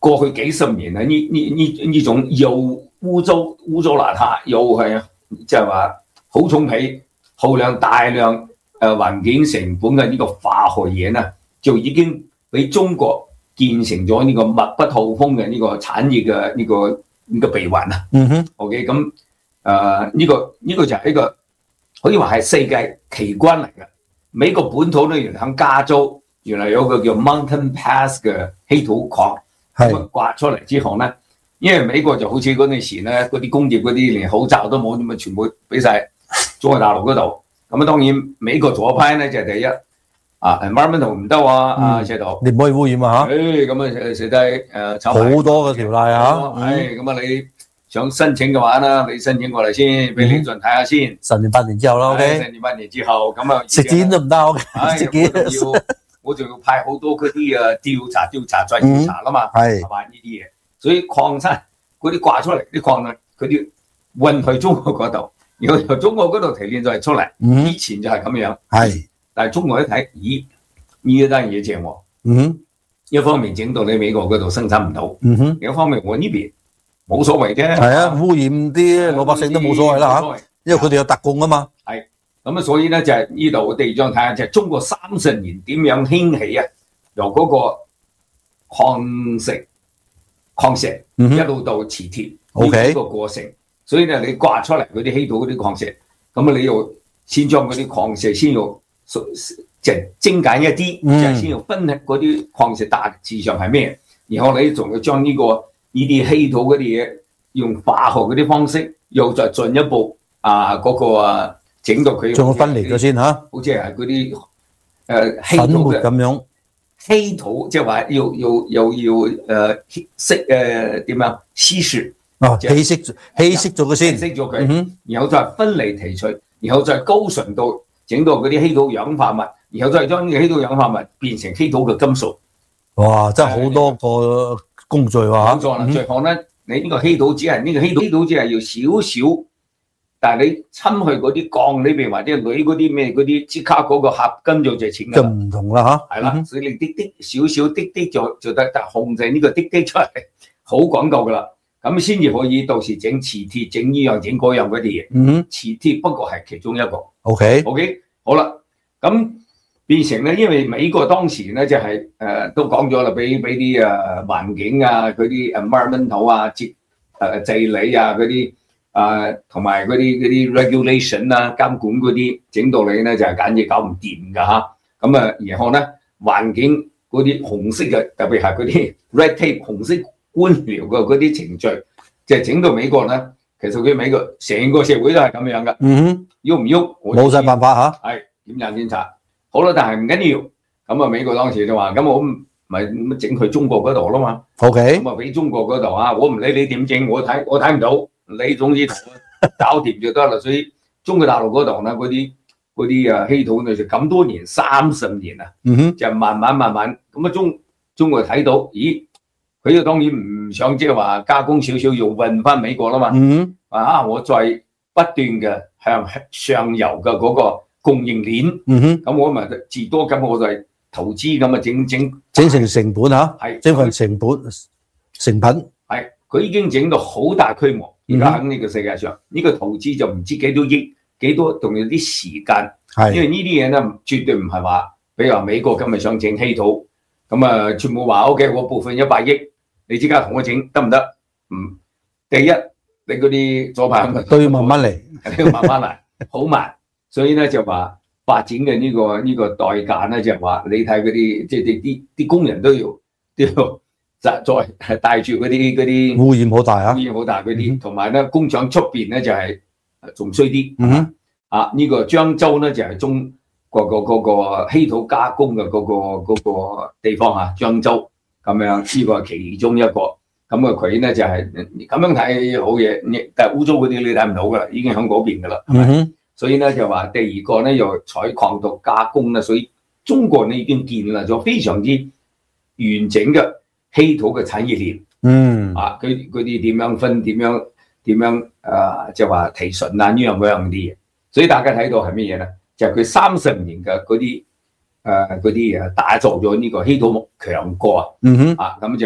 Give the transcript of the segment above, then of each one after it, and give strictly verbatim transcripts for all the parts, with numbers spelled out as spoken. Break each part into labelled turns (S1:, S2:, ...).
S1: 過去幾十年啊，呢呢呢呢種又污糟污糟邋遢，又係即係話好重皮、耗量大量誒、呃、環境成本嘅呢個化學嘢呢，就已經俾中國建成咗呢個密不透風嘅呢個產業嘅呢、這個呢、這個鼻環啊。
S2: 嗯哼
S1: ，OK， 咁誒呢個呢、這個就係一個可以話係世界奇觀嚟嘅。美國本土咧，原來喺加州原來有個叫 Mountain Pass 嘅稀土礦。係刮出嚟之後咧，因為美國就好似嗰陣時咧，嗰啲工業嗰啲連口罩都冇，咁啊全部俾晒中國大陸嗰度。咁啊當然美國左派咧就係第一啊 ，environmental 唔得啊，啊石頭，
S2: 你唔可以污染啊嚇。
S1: 誒咁啊寫低誒炒
S2: 好多嘅條例嚇。
S1: 係咁啊，你想申請嘅話啦，你申請過嚟先，俾李俊睇下先。
S2: 十年八年之後啦 ，OK。
S1: 十年八年之後，咁啊
S2: 食煙都唔得 ，OK。食煙
S1: 要。我就要派好多嗰啲啊調查調查再調查啦嘛，係係嘛呢啲嘢，所以礦山嗰啲掛出嚟啲礦啊，佢哋運去中國嗰度，然後由中國嗰度提煉再出嚟，嗯、以前就係咁樣，係，但係中國一睇，咦呢一單嘢正喎，嗯，一方面整到你美國嗰度生產唔到，嗯哼，另一方面我呢邊冇所謂啫，係啊，
S2: 污染啲老百姓都冇所謂啦嚇，因為佢哋有特供啊嘛，
S1: 係。咁啊，所以咧就係呢度地章睇下，就係中國三十年點樣興起啊？由嗰個礦石、礦石一路到磁鐵呢個過程。所以咧，你刮出嚟嗰啲稀土嗰啲礦石，咁啊，你要先將嗰啲礦石先要即係精簡一啲，就係、先要分析嗰啲礦石大致上係咩，然後你仲要將呢、呢個呢啲稀土嗰啲嘢用化學嗰啲方式，又再進一步啊嗰、嗰個啊。整到佢
S2: 仲要分離咗先嚇，
S1: 好似係嗰啲誒稀土嘅
S2: 咁樣，
S1: 稀土即係話要要又要誒釋誒點樣稀釋
S2: 哦，稀釋稀釋咗佢先，
S1: 稀釋咗佢，然後再分離提取，然後再高純度整到嗰啲稀土氧化物，然後再將呢個稀土氧化物變成稀土嘅金屬。哇！真係好多個工序喎嚇。冇錯啦，最後咧，你呢個稀土只係呢個稀土稀土只係要少少。但係你侵去嗰啲鋼裏邊或者鋁嗰啲咩嗰啲，即刻嗰個合金就值錢㗎啦，就唔同啦嚇。係啦，所以你滴滴少少滴滴就就得，但係控制呢個滴滴出嚟好講究㗎啦。咁先至可以到時整磁鐵、整呢樣整嗰樣嗰啲嘢。嗯，磁鐵不過係其中一個。OK OK， 好啦，咁變成咧，因為美國當時咧就係、是、誒、呃、都講咗啦，俾俾啲誒環境啊嗰啲 environmental 啊、節誒治理啊嗰啲。啊，同埋嗰啲嗰啲 regulation 啊，監管嗰啲整到你咧就係簡直搞唔掂㗎嚇。咁啊，然後咧環境嗰啲紅色嘅，特別係嗰啲 red tape 紅色官僚嘅嗰啲程序，就係整到美國咧，其實佢美國成個社會都係咁樣㗎。嗯哼，喐唔喐冇晒辦法嚇。係檢查檢查，好啦，但係唔緊要。咁啊，美國當時就話：咁我咪咪整去中國嗰度啦嘛。OK，咁啊俾中國嗰度啊，我唔理你點整，我睇我睇唔到。你總之同佢搞掂就得啦，所以中國大陸嗰度咧，嗰啲嗰啲啊稀土咧就咁多年三十年啊，嗯、就慢慢慢慢咁啊中中國睇到，咦佢就當然唔想即係話加工少少要運翻美國啦嘛，嗯、啊我再不斷嘅向上游嘅嗰個供應鏈，咁、嗯、我咪至多咁我就係投資咁啊整整整成成本嚇，係整份成本成品係佢已經整到好大規模。而家喺呢個世界上，呢、這個投資就唔知幾多億，幾多仲有啲時間。係，因為呢啲嘢咧，絕對唔係話，比如話美國今日想整稀土，咁啊，全部話 O K，我部分一百億，你即刻同我整得唔得？嗯，第一，你嗰啲左派都要慢慢嚟，要慢慢嚟，好慢。所以咧就話發展嘅呢、這個呢、這個代價咧，就係話你睇嗰啲，即係啲啲啲工人都要都要。再係帶住嗰啲嗰啲污染好大啊！污染好大嗰啲，同埋咧工廠出邊咧就係仲衰啲。嗯啊呢、這個漳州咧就係、是、中個個嗰個稀土加工嘅嗰、那個那個地方啊，漳州咁樣呢、這個係其中一個。咁啊佢咧就係、是、咁樣睇好嘢，但係污糟嗰啲你睇唔到噶啦，已經喺嗰邊噶啦。嗯，所以咧就話第二個咧又採礦度加工啦，所以中國咧已經建立咗非常之完整嘅稀土嘅產業鏈，嗯，啊，佢佢啲點樣分，點樣點樣啊，即係話提純啊呢樣嗰樣啲嘢，所以大家睇到係乜嘢咧？就係佢三十年嘅嗰啲誒嗰啲誒打造咗呢個稀土強國啊，嗯哼，啊咁就係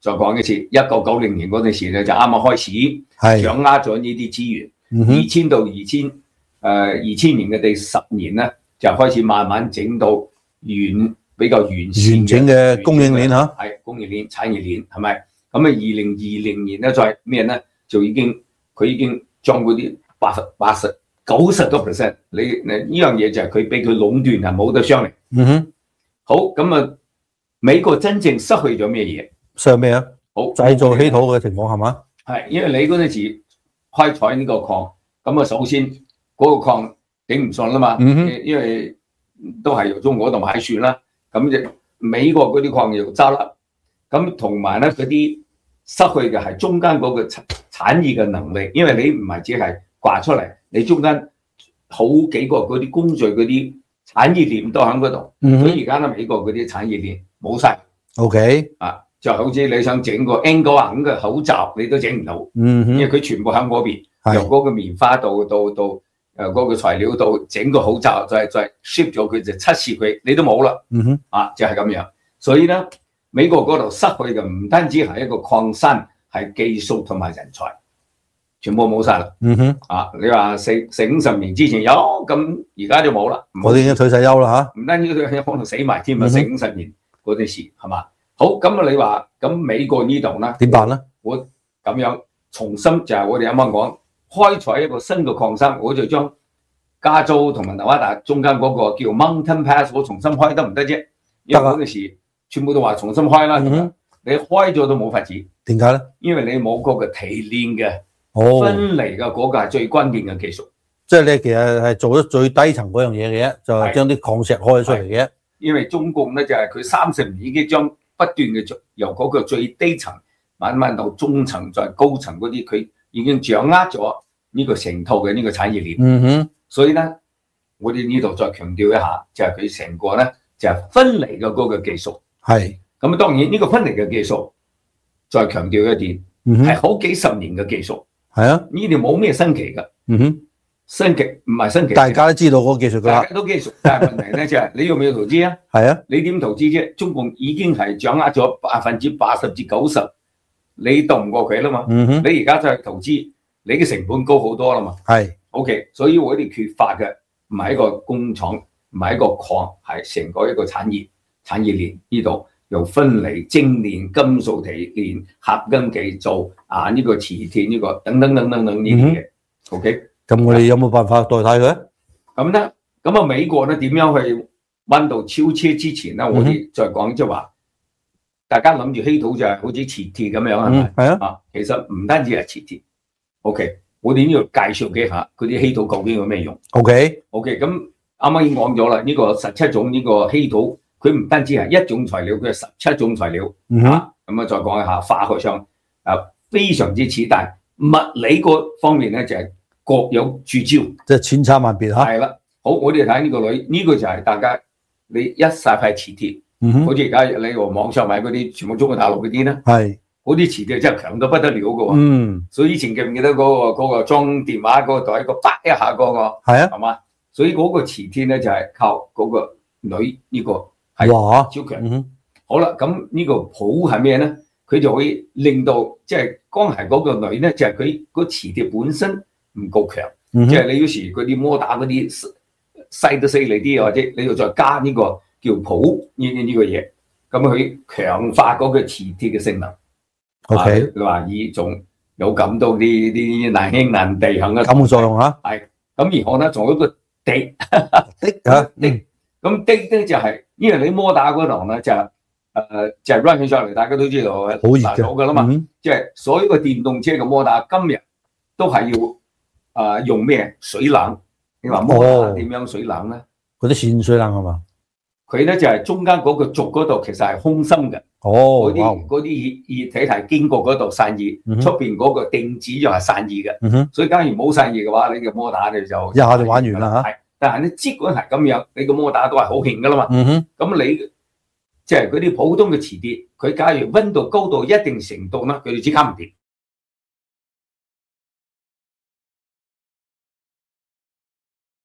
S1: 再講一次，一九九零年嗰陣時咧就啱啱開始掌握咗呢啲資源。二千到二千誒二千年嘅第十年咧，就開始慢慢整到完比較完善
S2: 完整嘅供應鏈嚇，
S1: 係供應鏈、產業鏈係咪？咁啊，二零二零年咧再咩咧，就已經佢已經將嗰啲八十八十九十個 percent， 你你呢樣嘢就係佢俾佢壟斷係冇得商量。
S2: 嗯哼，
S1: 好咁啊，美國真正失去咗咩嘢？
S2: 失去咩啊？
S1: 好
S2: 製造稀土嘅情況係嘛？
S1: 係因為你嗰陣時開採呢個礦，咁啊首先嗰個礦頂唔順啦嘛，
S2: 嗯、
S1: 因為都係由中國嗰度買算啦，咁就美國嗰啲礦又揸笠，咁同埋咧嗰啲失去嘅係中間嗰個產業嘅能力，因為你唔係只係掛出嚟，你中間好幾個嗰啲工序嗰啲產業鏈都喺嗰度，
S2: 嗯、
S1: 所以而家咧美國嗰啲產業鏈冇晒。
S2: OK
S1: 啊。就好似你想整個 N 九十五嘅口罩，你都整唔到，
S2: 嗯、
S1: 因為佢全部喺嗰邊，由嗰個棉花到到到誒嗰個材料到整個口罩，再再 ship 咗佢就測試佢，你都冇啦，
S2: 嗯、
S1: 啊就係、是、咁樣。所以咧，美國嗰度失去嘅唔單止係一個礦山，係技術同埋人才，全部冇晒啦。
S2: 嗯、
S1: 啊你話四四五十年之前有，咁而家就冇啦。
S2: 我哋已經退晒休啦嚇，
S1: 唔單止佢可能死埋添啊，四五十年嗰陣時係嘛？好咁啊！你話咁美國呢度咧點辦咧？我咁樣重新就係我哋啱啱講開採一個新嘅礦山，我就將加州同埋紐瓦達中間嗰個叫 Mountain Pass， 我重新開得唔得啫？因為嗰陣時全部都話重新開啦，嗯、你開咗都冇法子。點解咧？因為你冇嗰個提煉嘅分離嘅嗰個係最關鍵嘅技術。
S2: 即係你其實係做咗最低層嗰樣嘢嘅啫，就係將啲礦石開出嚟嘅。
S1: 因為中共咧就係佢三十年已經將不斷嘅由嗰個最低層慢慢到中層再高層嗰啲，佢已經掌握咗呢個成套嘅呢個產業鏈。嗯哼，所以咧，我哋呢度再強調一下，就係佢成個咧就係分離嘅嗰個技術。係咁啊，當然呢個分離嘅技術，再強調一點，係、嗯、好幾十年嘅技術。係啊，呢啲冇咩新奇㗎。嗯哼。新奇唔係新奇，大家都知道嗰個技術㗎啦。大家都技術，但係問題咧就係你要唔要投資啊？係啊，你點投資啫？中共已經係掌握咗百分之八十至九十，你鬥唔過佢啦嘛。嗯哼，你而家再投資，你嘅成本高好多啦嘛。係 ，OK， 所以我哋缺乏嘅唔係一個工廠，唔係一個礦，係成個一個產業產業鏈呢度，由分離、精煉、金屬提煉、合金製造啊，呢、這個磁鐵呢、這個等等等等等呢啲嘢 ，OK。咁我哋有冇辦法代替佢？咁咧，咁啊美國咧點樣去溫度超車之前咧？我哋再講即係話，大家諗住稀土就係好似磁鐵咁樣係咪？係啊。啊，其實唔單止係磁鐵。OK，我哋呢度介紹幾下嗰啲稀土究竟有咩用 ？OK，OK， 咁啱啱已經講咗啦，呢個十七種呢個稀土，佢唔單止係一種材料，佢係十七種材料。嗯、啊，咁啊再講一下化學上啊非常之似，但係物理嗰方面咧就係、是。各有絕招，即係千差萬別嚇。係啦，好，我哋睇呢個女，呢、這個就係大家你一晒塊磁鐵，嗯、好似而家你話網上買嗰啲全部中國大陸嗰啲咧，係嗰啲磁鐵真係強到不得了嘅喎。嗯，所以以前記唔記得嗰、那個嗰、那個裝電話嗰個袋個啪一下嗰、那個係啊，係嘛？所以嗰個磁鐵咧就係靠嗰個鋁呢個係超強。嗯、好啦，咁呢個譜係咩咧？佢就可以令到即係光係嗰個鋁咧，就係佢個磁鐵本身。唔夠強，嗯、即係你有時嗰啲摩打嗰啲細得犀利啲，或者你要再加呢個叫釙呢呢呢個嘢，咁佢強化嗰個磁鐵嘅性能。O K，、啊、你話呢種有感到啲啲難兄難弟肯嘅咁嘅作用嚇。係，咁然後咧仲有一個滴滴嚇滴，咁滴咧就係、是、因為你摩打嗰度咧就誒、呃、就係 run 起上嚟，大家都知道好熱嘅啦嘛。嗯、即係所有嘅電動車嘅摩打今日都係要。啊、呃！用咩水冷？你話摩打點樣水冷咧？嗰啲線水冷係嘛？佢咧就係、是、中間嗰個軸嗰度其實係空心嘅。哦，嗰啲嗰啲熱熱體係經過嗰度散熱，出邊嗰個定子又係散熱嘅。嗯哼。所以假如冇散熱嘅話，你個摩打你就一下就玩完啦嚇。係，但係你即管係咁樣，你個摩打都係好勁噶啦嘛。嗯哼。咁你即係嗰啲普通嘅磁鐵，佢假如溫度高到一定程度咧，佢就即刻唔掂。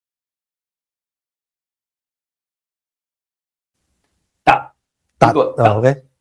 S1: 得，得個 OK，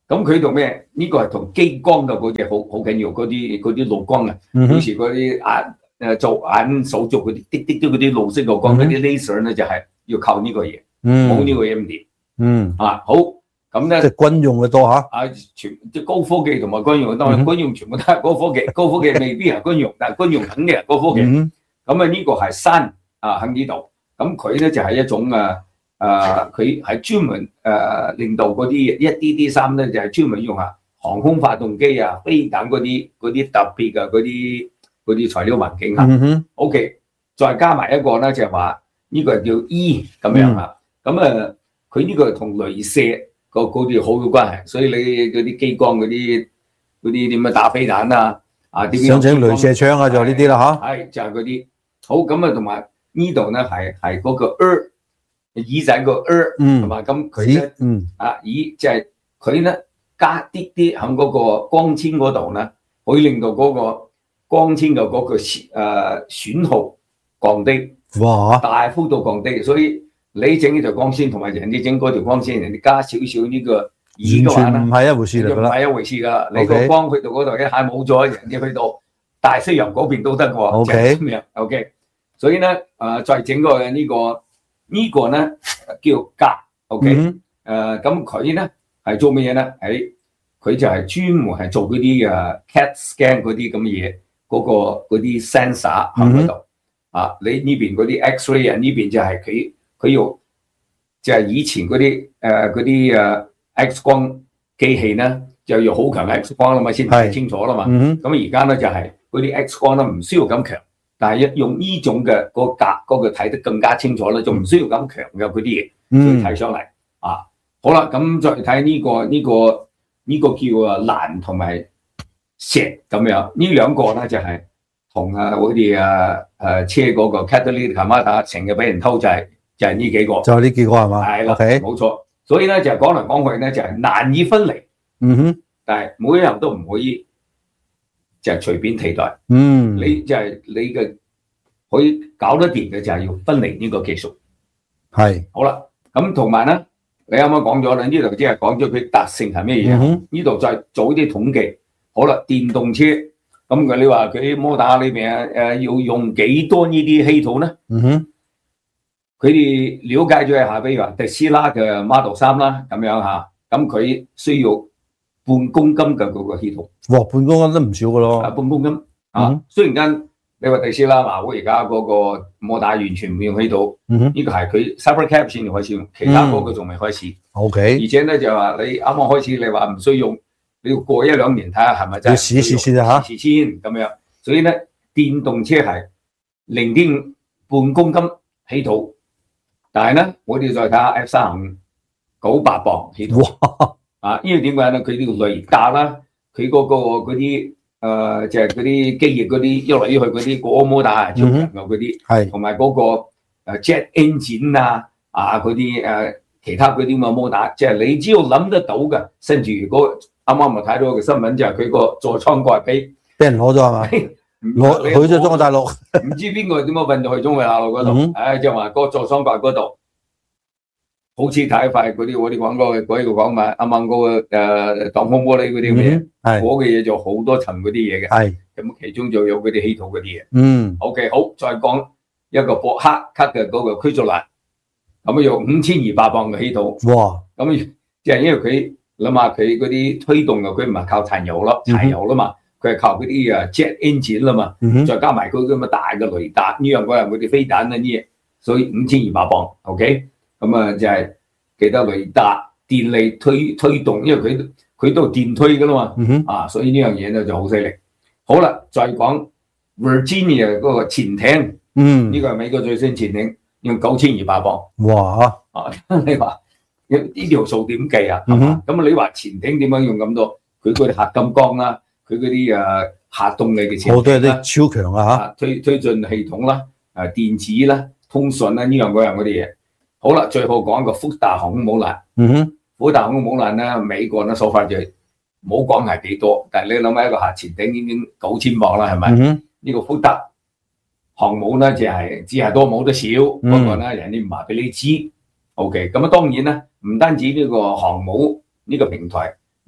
S1: 咁佢同咩？呢、這個係同激光嘅嗰隻好好緊要，嗰啲嗰啲綠光啊，好似嗰啲眼誒做眼手續嗰啲滴滴啲嗰啲綠色綠光嗰啲 laser 咧，就係、是、要靠呢個嘢，冇呢、嗯、個嘢唔掂。嗯啊，好咁咧，即係軍用嘅多嚇。啊，全即係高科技同埋軍用，當然軍用全部都係高科技，高科技未必係軍用，但係軍用肯定係高科技。咁啊，呢個係山啊喺呢度，咁佢咧就係、是、一種啊。誒佢係專門誒、呃、令到嗰啲一啲啲衫咧，就係、是、專門用下航空發動機啊、飛彈嗰啲嗰啲特別嘅嗰啲嗰啲材料環境啊。嗯、O.K. 再加埋一個咧，就係話呢個係叫 E 咁樣啊。咁誒佢呢個同雷射個嗰啲好有關係，所以你嗰啲激光嗰啲嗰啲點樣打飛彈啊啊點樣想整雷射槍啊，就呢啲啦嚇。係就係嗰啲好咁啊，同埋呢度咧係係嗰個 R。耳仔個 R 同埋咁佢咧，啊耳即係佢咧加啲啲喺嗰個光纖嗰度咧，可以令到嗰個光纖嘅嗰個誒損耗降低，哇！大幅度降低。所以你整呢條光纖同埋人哋整嗰條光纖，人哋加少少呢個耳嘅話咧，唔係一回事嚟㗎啦，唔係一回事㗎啦。你個光去到嗰度一下冇咗，人哋去到大西洋嗰邊都得㗎喎。OK，咁樣 OK。所以咧誒，再整個呢個。呢個咧叫格 ，OK，誒咁佢咧係做乜嘢咧？喺佢就係專門係做嗰啲誒 C A T scan 嗰啲咁嘅嘢，嗰、嗰個嗰啲 sensor 喺嗰度啊。你呢邊嗰啲 X-ray 啊，呢邊就係佢佢要就係以前嗰啲誒嗰啲誒 X 光機器咧，就要好強嘅 X 光啦嘛，先睇清楚啦嘛。咁而家咧就係嗰啲 X 光咧唔需要咁強。但係一用呢種嘅個格嗰個睇得更加清楚咧，就唔需要咁強嘅嗰啲嘢，所以睇上嚟啊。好啦，咁再睇呢個呢個呢個叫啊藍同埋石咁樣，呢兩個咧就係同啊好似啊誒車嗰個 catalytic converter 成日俾人偷就係就係呢幾個，就係呢幾個係嘛？係啦，冇錯。所以咧就講嚟講去咧就係難以分離。嗯哼，但係每一樣都唔可以。就係隨便替代，嗯，你就係你嘅可以搞得掂嘅就係要分離呢個技術，係好啦。咁同埋咧，你啱啱講咗啦，呢度即係講咗佢特性係咩嘢？呢度再做啲統計。好啦，電動車咁佢你話佢摩打裏邊誒要用幾多呢啲稀土咧？嗯哼，佢哋了解咗一下，比如話特斯拉嘅 Model 三啦，咁樣嚇，咁佢需要半公斤嘅嗰個稀土，哇！半公斤都唔少噶咯，啊，半公斤啊！嗯、雖然間你話特斯拉華為而家嗰個摩打完全唔用稀土，呢、嗯、個係佢 Cybercab 先開始用，其他嗰個仲未開始。O、嗯、K， 而且咧就話你啱啱開始，你話唔需要用，你要過一兩年睇下係咪真係試試先嚇，試試先咁樣。所以咧，電動車係零點五半公斤稀土，但係咧我哋再睇下 F 三十五九百磅稀土。啊，因為點解咧？佢呢個雷達啦，佢嗰、嗰個嗰啲誒，就係嗰啲機翼嗰啲喐嚟喐去嗰啲嗰摩打超強嘅嗰啲，係同埋嗰個誒 jet engine 啊，啊嗰啲誒其他嗰啲咁嘅摩打，即、就、係、是、你只要諗得到嘅。甚至如果啱啱咪睇到個新聞，就係佢個座艙蓋俾俾人攞咗係嘛？攞去咗中國大陸，唔知邊個點樣運到去中國大陸嗰度？誒、嗯，就話、是、個座艙蓋嗰度。好似睇塊嗰啲嗰啲廣告嘅嗰個講法，啱啱嗰個誒擋風玻璃嗰啲嘢，嗰嘅嘢就好多層嗰啲嘢嘅，係咁其中就有嗰啲稀土嗰啲嘢。嗯 ，OK， 好，再講一個博克克嘅嗰個驅逐艦，咁啊用五千二百磅嘅稀土，哇！咁即係因為佢諗下佢嗰啲推動嘅，佢唔係靠柴油咯，柴油啦嘛，佢係靠嗰啲啊 jet engine 啦嘛，嗯、再加埋佢咁嘅大嘅雷達，呢樣嗰樣嗰啲飛彈啊啲嘢，所以五千二百磅 ，OK。咁啊，就係記得雷達電力推推動，因為佢佢都係電推噶啦嘛，嗯、啊，所以呢樣嘢咧就好犀利。好啦，再講 Virginia 嗰個潛艇，嗯，呢個係美國最新潛艇，用九千二百磅。哇！啊，你話呢條數點計啊？係嘛？咁、嗯、你話潛艇點樣用咁多？佢嗰啲核金剛啦，佢嗰啲誒核動力嘅潛艇啦，好多啲超強啊嚇！推推進系統啦，誒電子啦。通訊啦，呢樣嗰樣嗰啲嘢，好啦，最後講個福特航空母艦。嗯哼，福特航空母艦咧，美國咧所發就冇講係幾多，但係你諗下一個核潛艇已經九千磅啦，係咪？呢、嗯呢個福特航母咧就係、是、只係多冇得少，不過咧人哋唔話俾你知。O K， 咁啊當然咧，唔單止呢個航母呢個平台，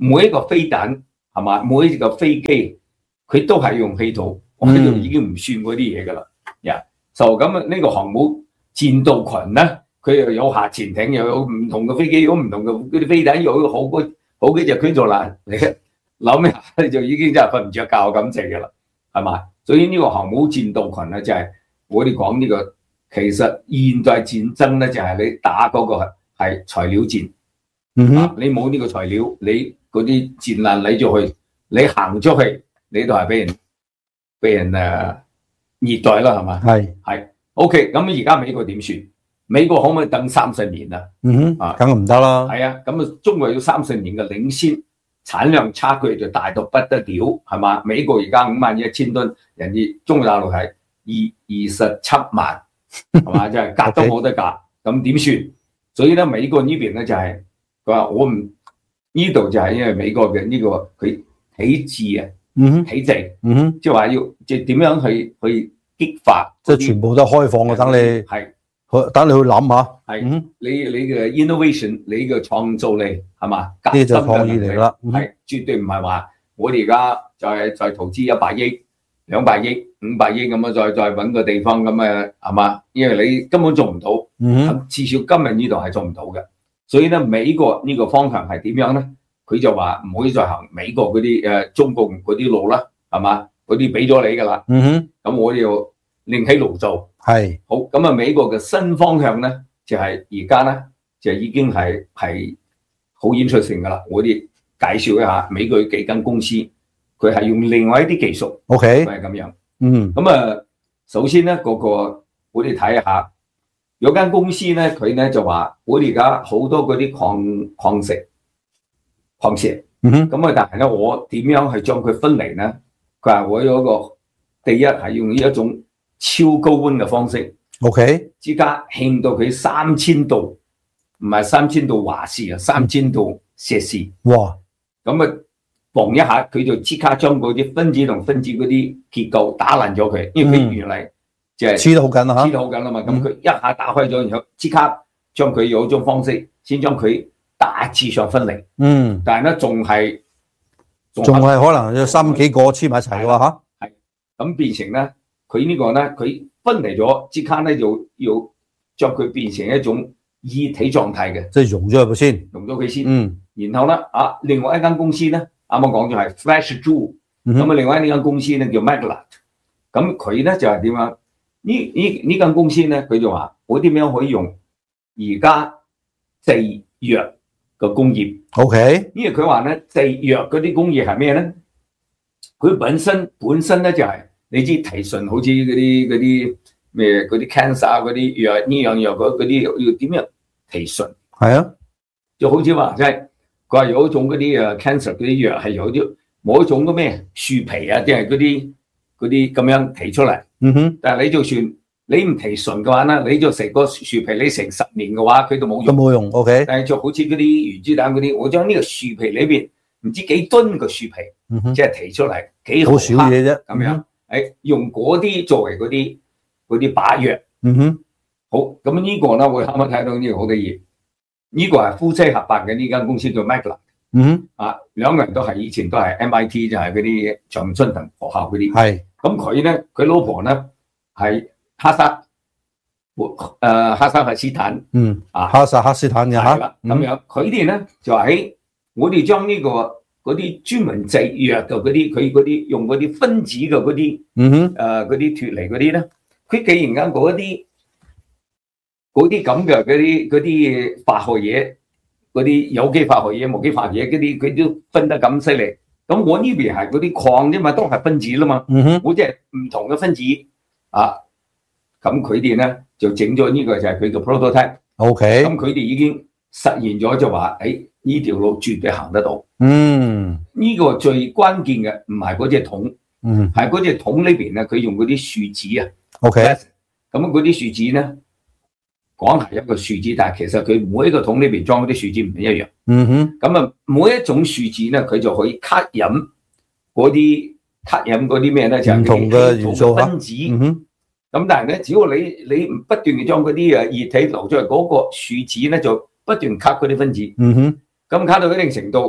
S1: 每一個飛彈係嘛，每一個飛機佢都係用稀土，我呢度已經唔算嗰啲嘢㗎啦。呀，就咁啊，呢個航母戰鬥群咧，佢又有核潛艇，又有唔同嘅飛機，有唔同嘅嗰啲飛彈，又有好幾好幾隻圈做爛，你諗咩？你就已經真係瞓唔着覺咁滯㗎啦，係嘛？所以呢個航母戰鬥群咧，就係、是、我哋講呢個，其實現代戰爭咧就係、是、你打嗰個係材料戰。
S2: 嗯哼，
S1: 啊、你冇呢個材料，你嗰啲戰艦嚟咗去，你行出去，你都係俾人俾人誒虐待啦，係嘛？係係 OK。咁而家美國點算？美國可唔可以等三十年啊？
S2: 嗯哼，啊，梗係唔得啦。係啊，
S1: 咁啊，中國要三十年嘅領先，產量差距就大到不得了，係嘛？美國而家五萬一千噸，人哋中國大陸係二二十七萬，係嘛？即係隔都冇得隔，咁點算？所以咧，美國呢邊咧就係、是。佢話我唔呢度就係因為美國嘅呢、這個佢體制啊，嗯、體制，嗯、即係話要即係點樣去去激發，
S2: 即係全部都開放嘅，等你係，等你去諗下，
S1: 係、嗯，你你嘅 innovation， 你嘅創造力係嘛？呢
S2: 啲就創意嚟啦，
S1: 係、嗯、絕對唔係話我哋而家就係再投資一百億、兩百億、五百億咁樣再再揾個地方咁誒係嘛？因為你根本做唔到，嗯、至少今日呢度係做唔到嘅。所以咧，美國呢個方向係點樣咧？佢就話唔可以再行美國嗰啲誒中共嗰啲路啦，係嘛？嗰啲俾咗你㗎啦。嗯哼。咁我哋要另起爐灶。係。好，咁啊，美國嘅新方向咧，就係而家咧就已經係係好演出性㗎啦。我哋介紹一下美國幾間公司，佢係用另外一啲技術。O K。係咁樣。嗯。咁啊，首先咧，嗰個我哋睇下。有間公司咧，佢咧就話：我哋而家好多嗰啲礦礦石、礦石，咁啊，但係咧，我點樣去將佢分離咧？佢話我有一個第一係用呢一種超高溫嘅方式 ，OK， 之家興到佢三千度，唔係三千度華氏啊，三千度攝氏。哇！咁啊，嘣一下佢就即刻將嗰啲分子同分子嗰啲結構打爛咗佢，因為佢原嚟。即係黐得好緊啦嚇，黐得好緊啦嘛，咁佢一下打開咗，然後即刻將佢有一種方式，先將佢大致上分離。嗯，但係咧仲係仲係可能有三幾個黐埋一齊嘅話嚇，係咁變成咧，佢呢個咧佢分離咗，即刻咧就要將佢變成一種液體狀態嘅，即係溶咗入去先，溶咗佢先。嗯，然後咧啊，另外一間公司咧，啱啱講咗係 Flash Jewel，咁啊另外呢間公司咧叫 Maglite，咁佢咧就係點樣？呢呢呢間公司咧，佢就話我點樣可以用而家製藥嘅工業 ？OK，因為佢話咧製藥嗰啲工業係咩咧？佢本身本身咧就係、是、你知提純，好似嗰啲嗰啲咩嗰啲 cancer 嗰啲藥呢樣藥嗰啲要點樣提純？係啊，就好似話即係佢話有一種嗰啲誒 cancer 嗰啲藥係有啲某一種嘅咩樹皮啊，即係嗰啲嗰啲咁樣提出嚟。嗯哼，但係你就算你唔提純嘅話咧，你就成個樹皮你成十年嘅話，佢都冇用。都冇用 ，OK。但係就好似嗰啲原子彈嗰啲，我將呢個樹皮裏邊唔知幾噸嘅樹皮，嗯、即係提出嚟幾毫克，好少嘢啫。咁樣，誒、嗯，用嗰啲作為嗰啲嗰啲把藥。嗯哼，好，咁呢個咧，我啱啱睇到呢個好多嘢。呢、這個係夫妻合辦嘅呢間公司叫 Maglite。嗯哼，啊，兩個人都係以前都係 M I T 就係嗰啲長春藤學校嗰啲。係。咁佢咧，佢老婆咧係哈薩，誒、呃、哈薩克斯坦，嗯啊，哈薩克斯坦嘅嚇，咁、嗯、樣佢哋咧就喺我哋將呢、這個嗰啲專門製藥嘅嗰啲，佢嗰啲用嗰啲分子嘅嗰啲，嗯哼，誒嗰啲脱離嗰啲咧，佢既然間嗰啲嗰啲咁嘅嗰啲嗰啲化學嘢，嗰啲有機化學嘢、無機化學嘢嗰啲，佢都分得咁犀利。咁我呢邊係嗰啲礦啫嘛，都係分子啦嘛。嗯哼，我即係唔同嘅分子啊。咁佢哋咧就整咗呢個就係佢嘅 prototype。OK。咁佢哋已經實現咗就話，誒呢條路絕對行得到。嗯。呢、這個最關鍵嘅唔係嗰隻桶，嗯，係嗰隻桶裏邊咧，佢用嗰啲樹脂啊。OK。咁嗰啲樹脂咧，講係一個樹脂，但係其實佢每一個桶裏邊裝嗰啲樹脂唔一樣。嗯哼，咁啊，每一種樹脂咧，佢就可以吸引嗰啲吸引嗰啲咩咧，就係唔同嘅元素分子。嗯哼，咁但係咧，只要你你不斷嘅將嗰啲誒液體流出嚟，嗰個樹脂咧就不斷吸嗰啲分子。嗯哼，咁吸到一定程度，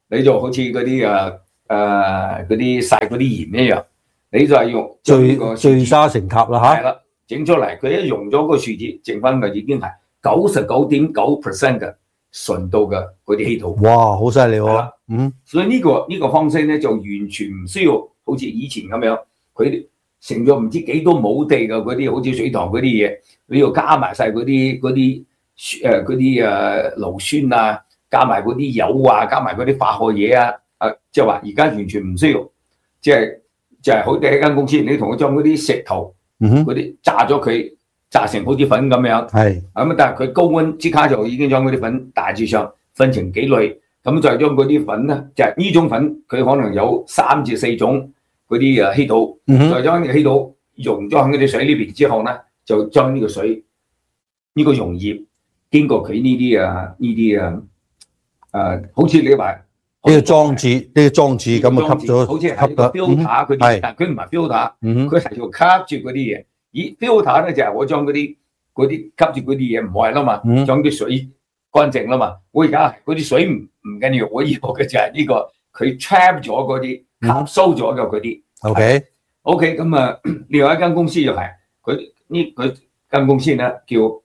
S1: 你就好似嗰啲誒誒嗰啲曬嗰啲鹽一樣，你就係用
S2: 聚聚沙成塔啦嚇。
S1: 係啦，整出嚟佢一用咗個樹脂，剩翻嘅已經係九十九點九 percent 嘅純度嘅嗰啲稀土。
S2: 哇，好犀利喎！嗯，
S1: 所以呢、這個呢、這個方式咧就完全唔需要好似以前咁樣，佢成咗唔知幾多畝地嘅嗰啲好似水塘嗰啲嘢，你要加埋晒嗰啲嗰啲誒嗰啲誒硫酸啊，加埋嗰啲油啊，加埋嗰啲化學嘢啊，誒即係話而家完全唔需要，即係就係、是、好似一間公司，你同佢將嗰啲石頭嗰啲、嗯、炸咗佢，炸成好似粉咁樣，係咁但係佢高溫即刻就已經將嗰啲粉大致上分成幾類。咁就係將嗰啲粉咧，就係、是、呢種粉，佢可能有三至四種嗰啲誒稀土，嗯、就將呢個稀土溶咗喺嗰啲水呢邊之後咧，就將呢個水呢、這個溶液經過佢呢啲啊呢啲啊誒，好似你話呢
S2: 個裝置呢、這個裝置咁啊吸咗，
S1: 好似係個 filter 嗰啲，但佢唔係 filter，佢係要吸住嗰啲嘢。咦 filter 咧就係、是、我將嗰啲嗰啲吸住嗰啲嘢唔係啦嘛，將啲水乾淨啦嘛。我而家嗰啲水唔唔緊要，我要嘅就係呢、這個佢 trap 咗嗰啲吸收咗嘅嗰啲。OK OK 咁啊，另外一間公司就係佢呢佢間公司咧叫誒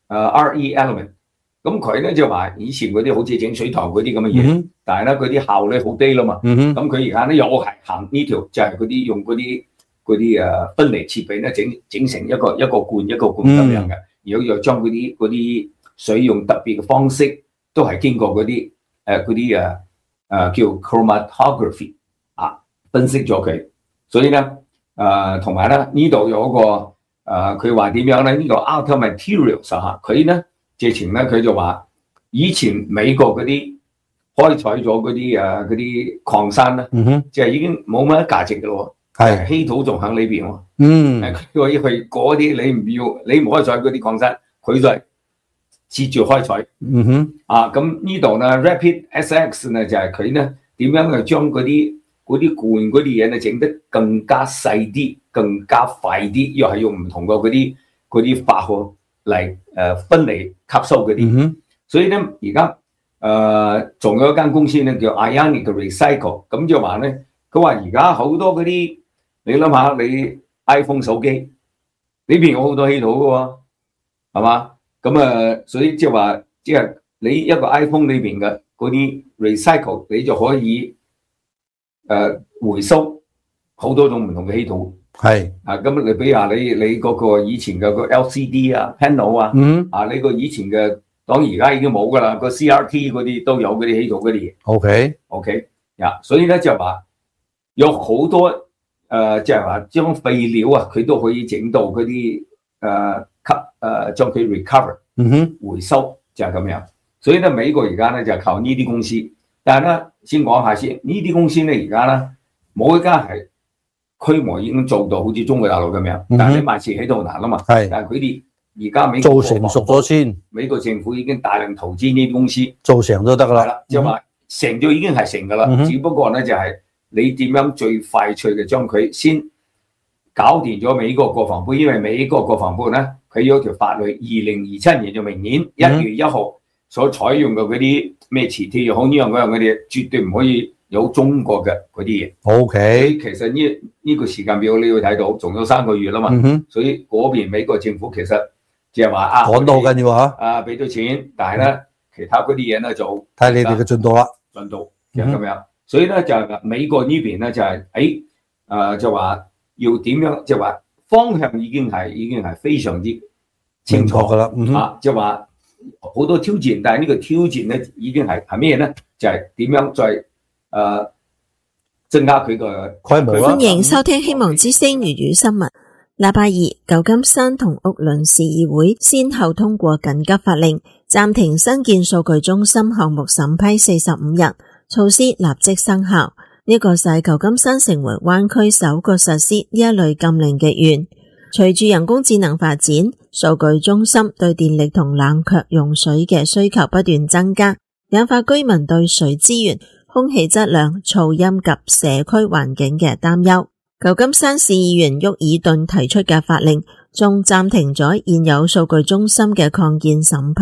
S1: R E Element， 咁佢咧就話以前嗰啲好似整水塘嗰啲咁嘅嘢，嗯、但係咧佢啲效率好低啦嘛。咁佢而家咧又係行呢條就係嗰啲用嗰啲嗰啲誒分離設備咧整整成一個一個罐一個罐咁樣嘅，然後又將嗰啲嗰啲水用特別嘅方式，都係經過嗰啲誒嗰啲誒誒叫 chromatography 啊分析咗佢，所以咧誒同埋咧呢度有一個誒佢話點樣咧？呢、這個 Alta Materials 嚇佢咧直情咧佢就話以前美國嗰啲開採咗嗰啲誒嗰啲礦山咧，嗯、就係已經冇乜價值嘅咯。係稀土仲喺裏邊喎。嗯，佢話要去嗰啲你唔要，你唔開採嗰啲礦山，佢就係接住開採。嗯哼，啊咁呢度咧 Rapid S X 咧就係佢咧點樣去將嗰啲嗰啲罐嗰啲嘢咧整得更加細啲、更加快啲，又係用唔同嘅嗰啲嗰啲化學嚟誒分離吸收嗰啲。嗯哼，所以咧而家誒仲有一間公司咧叫 Ionic Recycle， 咁就話咧佢話而家好多嗰啲。你諗下，你 iPhone 手機呢邊有好多稀土嘅喎，係嘛？咁啊，所以即係話，即係你一個 iPhone 裏邊嘅嗰啲 recycle， 你就可以誒、呃、回收好多種唔同嘅稀土。係啊，咁你比如話你你嗰個以前嘅個 L C D 啊 panel 啊，嗯、啊你個以前嘅，當然而家已經冇噶啦，個 C R T 嗰啲都有嗰啲稀土嗰啲嘢。OK OK 呀、yeah, 所以咧就話有好多。誒即係話將廢料啊，佢都可以整到嗰啲誒吸誒將佢 recover， 嗯哼，回收就係、是、咁樣。所以咧美國而家咧就係靠呢啲公司，但係咧先講下先，呢啲公司咧而家咧冇一間係規模已經做到好似中國大陸咁樣，嗯、但係你萬事起到難啊嘛。係，但係佢哋而家美國做成熟咗先，美國政府已經大量投資呢啲公司，做成都得㗎啦。即係話成咗已經係成㗎啦，嗯、只不過咧就係、是。你點樣最快脆嘅將佢先搞掂咗美國國防部？因為美國國防部咧，佢有條法律，二零二七年就明年一月一號所採用嘅嗰啲咩磁鐵又好呢樣嗰樣嗰啲，絕對唔可以有中國嘅嗰啲嘢。O K，其實呢呢、這個時間表你要睇到，仲有三個月啦嘛。嗯、所以嗰邊美國政府其實即係話啊，趕到緊要嚇，啊俾咗錢，但係咧、嗯、其他嗰啲嘢咧就睇你哋嘅進度啦，進度就咁樣。嗯所以咧就係美國呢邊咧就係誒誒就話要點樣，就話方向已經係已經係非常之清楚㗎啦，嗯、啊就話好多挑戰，但係呢個挑戰咧已經係係咩咧？就係、是、點樣再誒、呃、增加佢個規模啦。歡
S3: 迎收聽希望之聲粵語新聞。禮拜二，舊金山同屋崙市議會先後通過緊急法令，暫停新建數據中心項目審批四十五日。措施立即生效，呢、這個使舊金山成為灣區首個實施呢一類禁令嘅縣。隨住人工智能發展，數據中心對電力同冷卻用水嘅需求不斷增加，引發居民對水資源、空氣質量、噪音及社區環境嘅擔憂。舊金山市議員沃爾頓提出嘅法令，仲暫停咗現有數據中心嘅擴建審批。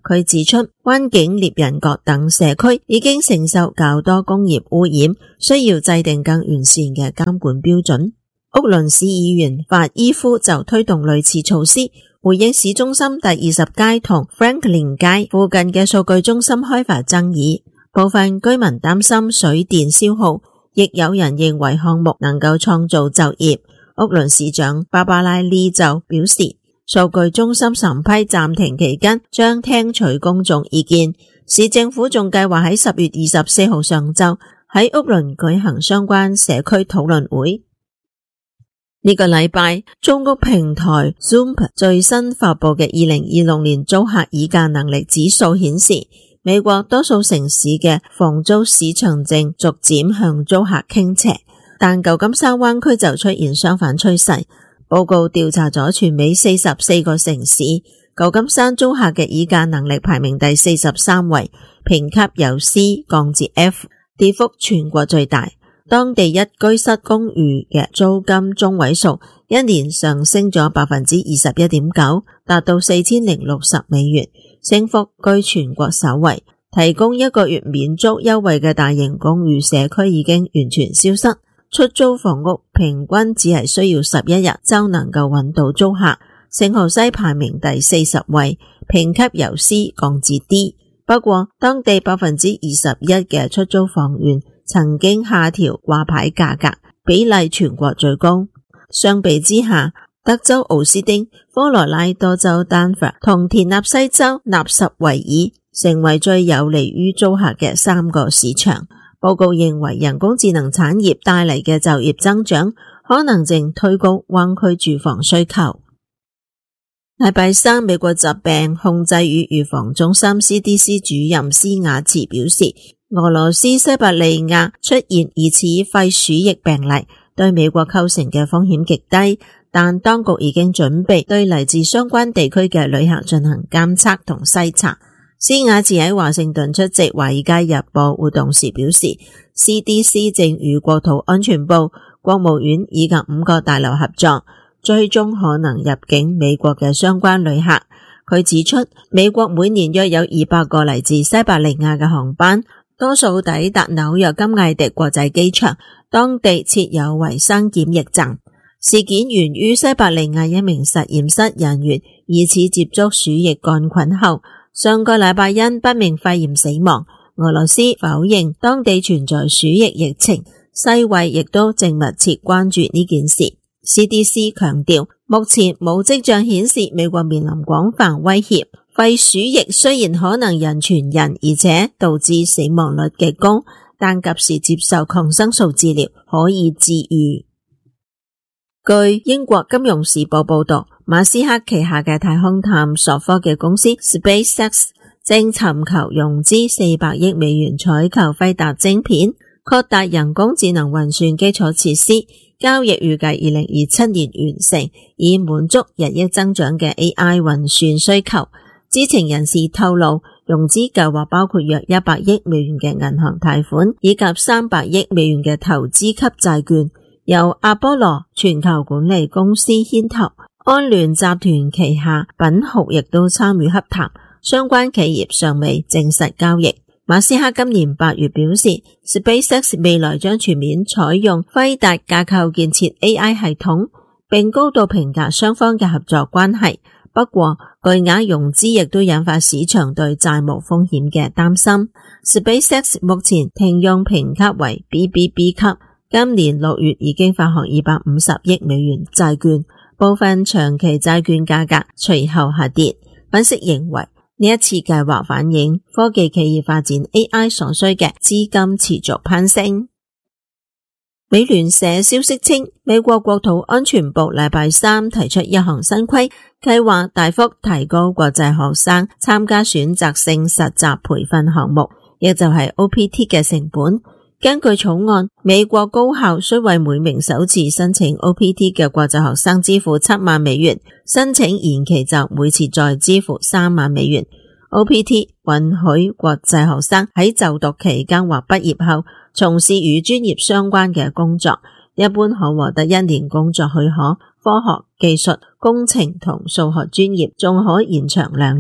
S3: 佢指出，灣景獵人角等社區已經承受較多工業污染，需要制定更完善嘅監管標準。屋倫市議員法伊夫就推動類似措施，回應市中心第二十街同 Franklin 街附近嘅數據中心開發爭議。部分居民擔心水電消耗，亦有人認為項目能夠創造就業。屋倫市長芭芭拉利就表示，數據中心審批暫停期間將聽取公眾意見。市政府仲計劃喺十月二十四號上晝喺屋倫舉行相關社區討論會。呢個禮拜，租屋平台 Zoom 最新發佈嘅二零二六年租客議價能力指數顯示，美國多數城市嘅房租市場正逐漸向租客傾斜，但舊金山灣區就出現相反趨勢。報告調查咗全美四十四個城市，舊金山租客嘅議價能力排名第四十三位，評級由 C 降至 F， 跌幅全國最大。當地一居室公寓嘅租金中位數一年上升咗百分之二十一點九，達到四千零六十美元，升幅居全國首位。提供一個月免租優惠嘅大型公寓社區已經完全消失，出租房屋平均只係需要十一日就能夠揾到租客。聖荷西排名第四十位，評級由 C 降至 D。不過，當地百分之二十一嘅出租房源曾經下調掛牌價格，比例全國最高。相比之下，德州奧斯汀、科羅拉多州丹佛同田納西州納什維爾成為最有利於租客嘅三個市場。報告認為，人工智能產業帶嚟嘅就業增長可能正推高灣區住房需求。禮拜三，美國疾病控制與預防中心 C D C 主任施雅茨表示，俄羅斯西伯利亞出現疑似肺鼠疫病例，對美國構成嘅風險極低，但當局已經準備對嚟自相關地區嘅旅客進行監測同篩查。施雅茨喺華盛頓出席華爾街日報活動時表示， C D C 正與國土安全部、國務院以及五個大樓合作，追蹤可能入境美國嘅相關旅客。佢指出，美國每年約有二百個嚟自西伯利亞嘅航班，多數抵達紐約金艾迪國際機場，當地設有衛生檢疫站。事件源於西伯利亞一名實驗室人員疑似接觸鼠疫桿菌後，上個禮拜因不明肺炎死亡。俄羅斯否認當地存在鼠疫疫情，世衛亦都正密切關注呢件事。C D C 強調，目前冇跡象顯示美國面臨廣泛威脅。肺鼠疫雖然可能人傳人，而且導致死亡率極高，但及時接受抗生素治療可以治癒。據英國金融時報報道，馬斯克旗下嘅太空探索科技公司 SpaceX 正尋求融資四百億美元採購輝達晶片，擴大人工智能運算基礎設施。交易預計二零二七年完成，以滿足日益增長嘅 A I 運算需求。知情人士透露，融資計劃包括約一百億美元嘅銀行貸款，以及三百億美元嘅投資級債券，由阿波羅全球管理公司牽頭，安聯集團旗下品豪亦都參與洽談，相關企業尚未證實交易。馬斯克今年八月表示 ，SpaceX 未來將全面採用輝達架構建設 A I 系統，並高度評價雙方嘅合作關係。不過，巨額融資亦都引發市場對債務風險嘅擔心。SpaceX 目前停用評級為 B B B 級，今年六月已經發行二百五十億美元債券，部分長期債券價格隨後下跌。分析認為，呢一次計劃反映科技企業發展 A I 所需嘅資金持續攀升。美聯社消息稱，美國國土安全部禮拜三提出一項新規，計劃大幅提高國際學生參加選擇性實習培訓項目，亦就係 O P T 嘅成本。根據草案，美國高校需為每名首次申請 O P T 嘅國際學生支付七萬美元，申請延期就每次再支付三萬美元。O P T 允許國際學生喺就讀期間或畢業後從事與專業相關嘅工作，一般可獲得一年工作許可，科學、技術、工程同數學專業仲可延長兩年。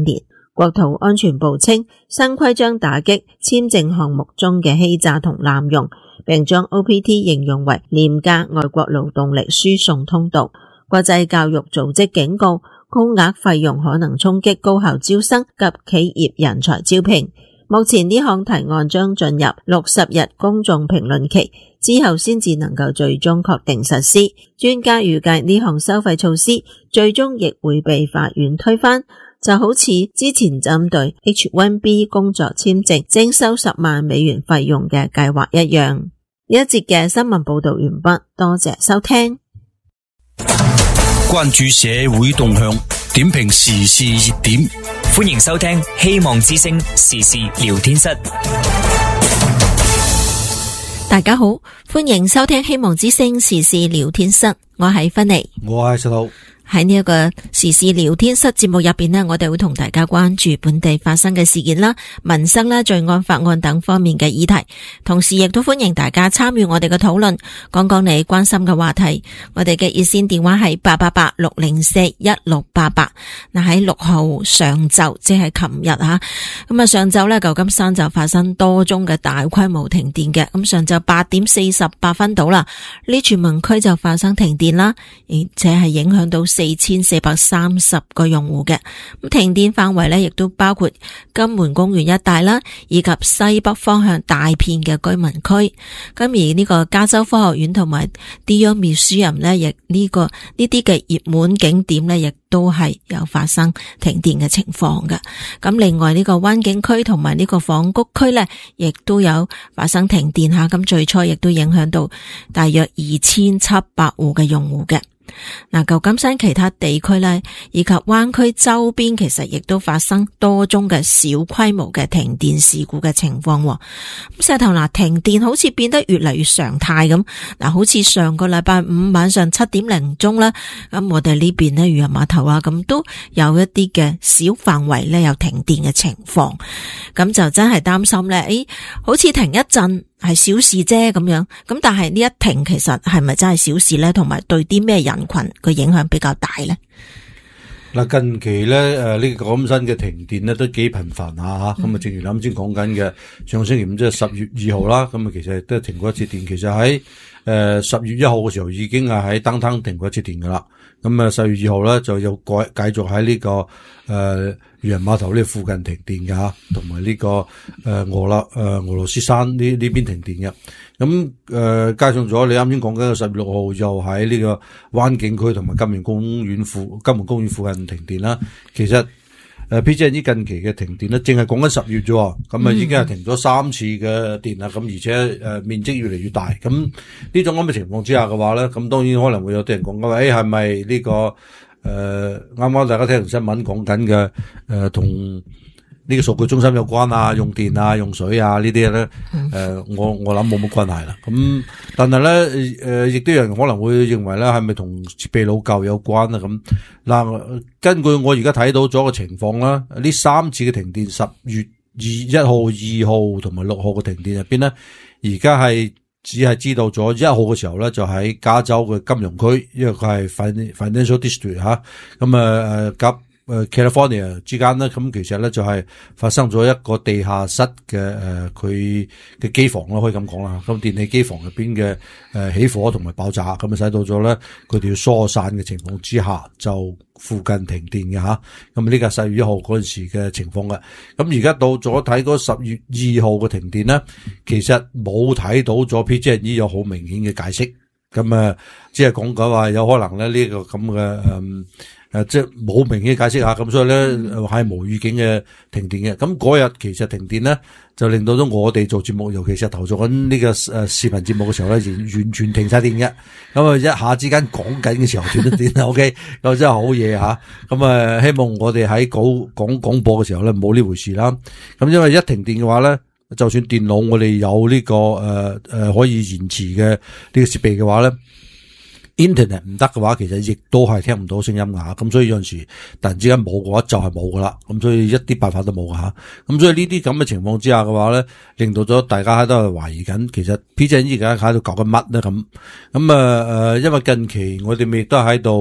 S3: 國土安全部稱，新規將打擊簽證項目中嘅欺詐同濫用，並將 O P T 形容為廉價外國勞動力輸送通道。國際教育組織警告，高額費用可能衝擊高校招生及企業人才招聘。目前呢項提案將進入六十日公眾評論期，之後先至能夠最終確定實施。專家預計呢項收費措施最終亦會被法院推翻，就好似之前針對 H 一 B 工作簽證徵收十萬美元費用嘅計劃一樣。呢一節嘅新聞報道完畢，多謝收聽。
S4: 關注社會動向，點評時事熱點，
S5: 歡迎收聽希望之聲時事聊天室。
S3: 大家好，歡迎收聽希望之聲時事聊天室，我係芬妮，
S2: 我係石頭。
S3: 喺呢一個時事聊天室節目入邊呢，我哋會同大家關注本地發生嘅事件啦、民生啦、罪案、法案等方面嘅議題，同時亦都歡迎大家參與我哋嘅討論，講講你關心嘅話題。我哋嘅熱線電話係八八八六零四一六八八。嗱，喺六號上晝，即係琴日吓，咁啊上晝呢，舊金山就發生多宗嘅大規模停電嘅。咁上晝八點四十八分到啦，呢全民區就發生停電啦，而且係影響到四千四百三十個用戶嘅。咁停電範圍咧，亦都包括金門公園一帶啦，以及西北方向大片嘅居民區。咁而呢個加州科學院同埋 Dion Museum 咧，亦呢個呢啲嘅熱門景點咧，亦都係有發生停電嘅情況嘅。咁另外呢個灣景區同埋呢個紡谷區咧，亦都有發生停電吓。咁最初亦都影響到大約二千七百戶嘅用戶嘅。嗱，舊金山其他地區咧，以及灣區周邊，其實亦都發生多宗嘅小規模嘅停電事故嘅情況。咁石頭嗱，停電好似變得越嚟越常態咁。嗱，好似上個禮拜五晚上七點零鐘啦，咁我哋呢邊咧，漁人碼頭啊，咁都有一啲嘅小範圍咧有停電嘅情況。咁就真係擔心咧，誒，好似停一陣係小事啫咁樣，咁但係呢一停其實係咪真係小事咧？同埋對啲咩人群個影響比較大咧？
S2: 嗱，近期咧誒呢個咁新嘅停電咧都幾頻繁下吓，咁啊正如啱先講緊嘅，上星期五即係十月二號啦，咁啊其實都停過一次電。其實喺誒十月一號嘅時候已經係喺登灘停過一次電噶啦。咁啊十月二號咧就有改繼續喺呢、這個誒漁人碼頭呢附近停電嘅吓，同埋呢個誒俄勒誒俄羅斯山呢呢邊停電嘅。咁誒、呃、加上咗你啱先講緊嘅十月六號又喺呢個灣景區同埋金門公園附金門公園附近停電啦。其實誒 P G and E 近期嘅停電咧，淨係講緊十月啫，咁啊已經係停咗三次嘅電啦。咁、嗯、而且誒、呃、面積越嚟越大。咁呢種咁嘅情況之下嘅話咧，咁當然可能會有啲人講緊，誒係咪呢個誒啱啱大家聽完新聞講緊嘅誒同呢個數據中心有關啊，用電啊，用水啊呢啲咧，誒、呃，我我諗冇乜關係啦。咁但係咧，誒、呃，亦都有人可能會認為咧，係咪同設備老舊有關啊？咁嗱，根據我而家睇到咗個情況啦，呢三次嘅停電，十月二一號、二號同埋六號嘅停電入邊咧，而家係只係知道咗一號嘅時候咧，就喺加州嘅金融區，因為佢係 Financial District 吓，咁啊誒夾。誒 California 之間咧，咁其實咧就係發生咗一個地下室嘅誒佢嘅機房咯，可以咁講啦。咁電氣機房入邊嘅誒起火同埋爆炸，咁啊使到咗咧佢哋要疏散嘅情況之下，就附近停電嘅吓。咁呢個十月一號嗰陣時嘅情況嘅。咁而家到咗睇嗰十月二號嘅停電咧，其實冇睇到咗 P G and E 有好明顯嘅解釋。咁啊，只係講緊話有可能咧呢個咁嘅誒。誒、呃，即係冇明顯解釋下，咁所以咧係無預警嘅停電嘅。咁嗰日其實停電咧，就令到咗我哋做節目，尤其是投做緊呢個誒、呃、視頻節目嘅時候咧，完完全停晒電嘅。咁啊，一下之間講緊嘅時候斷咗電，OK，咁真係好嘢吓。咁啊，希望我哋喺講講廣播嘅時候咧，冇呢回事啦。咁因為一停電嘅話咧，就算電腦我哋有呢、這個誒誒、呃呃、可以延遲嘅呢個設備嘅話咧。Internet 唔得嘅話，其實亦都係聽唔到聲音㗎吓，咁所以有陣時突然之間冇嘅話就係冇噶啦，咁所以一啲辦法都冇㗎吓，咁所以呢啲咁嘅情況之下嘅話咧，令到咗大家喺度懷疑緊，其實 P G and E 而家喺度搞緊乜咧咁，咁啊誒，因為近期我哋亦都喺度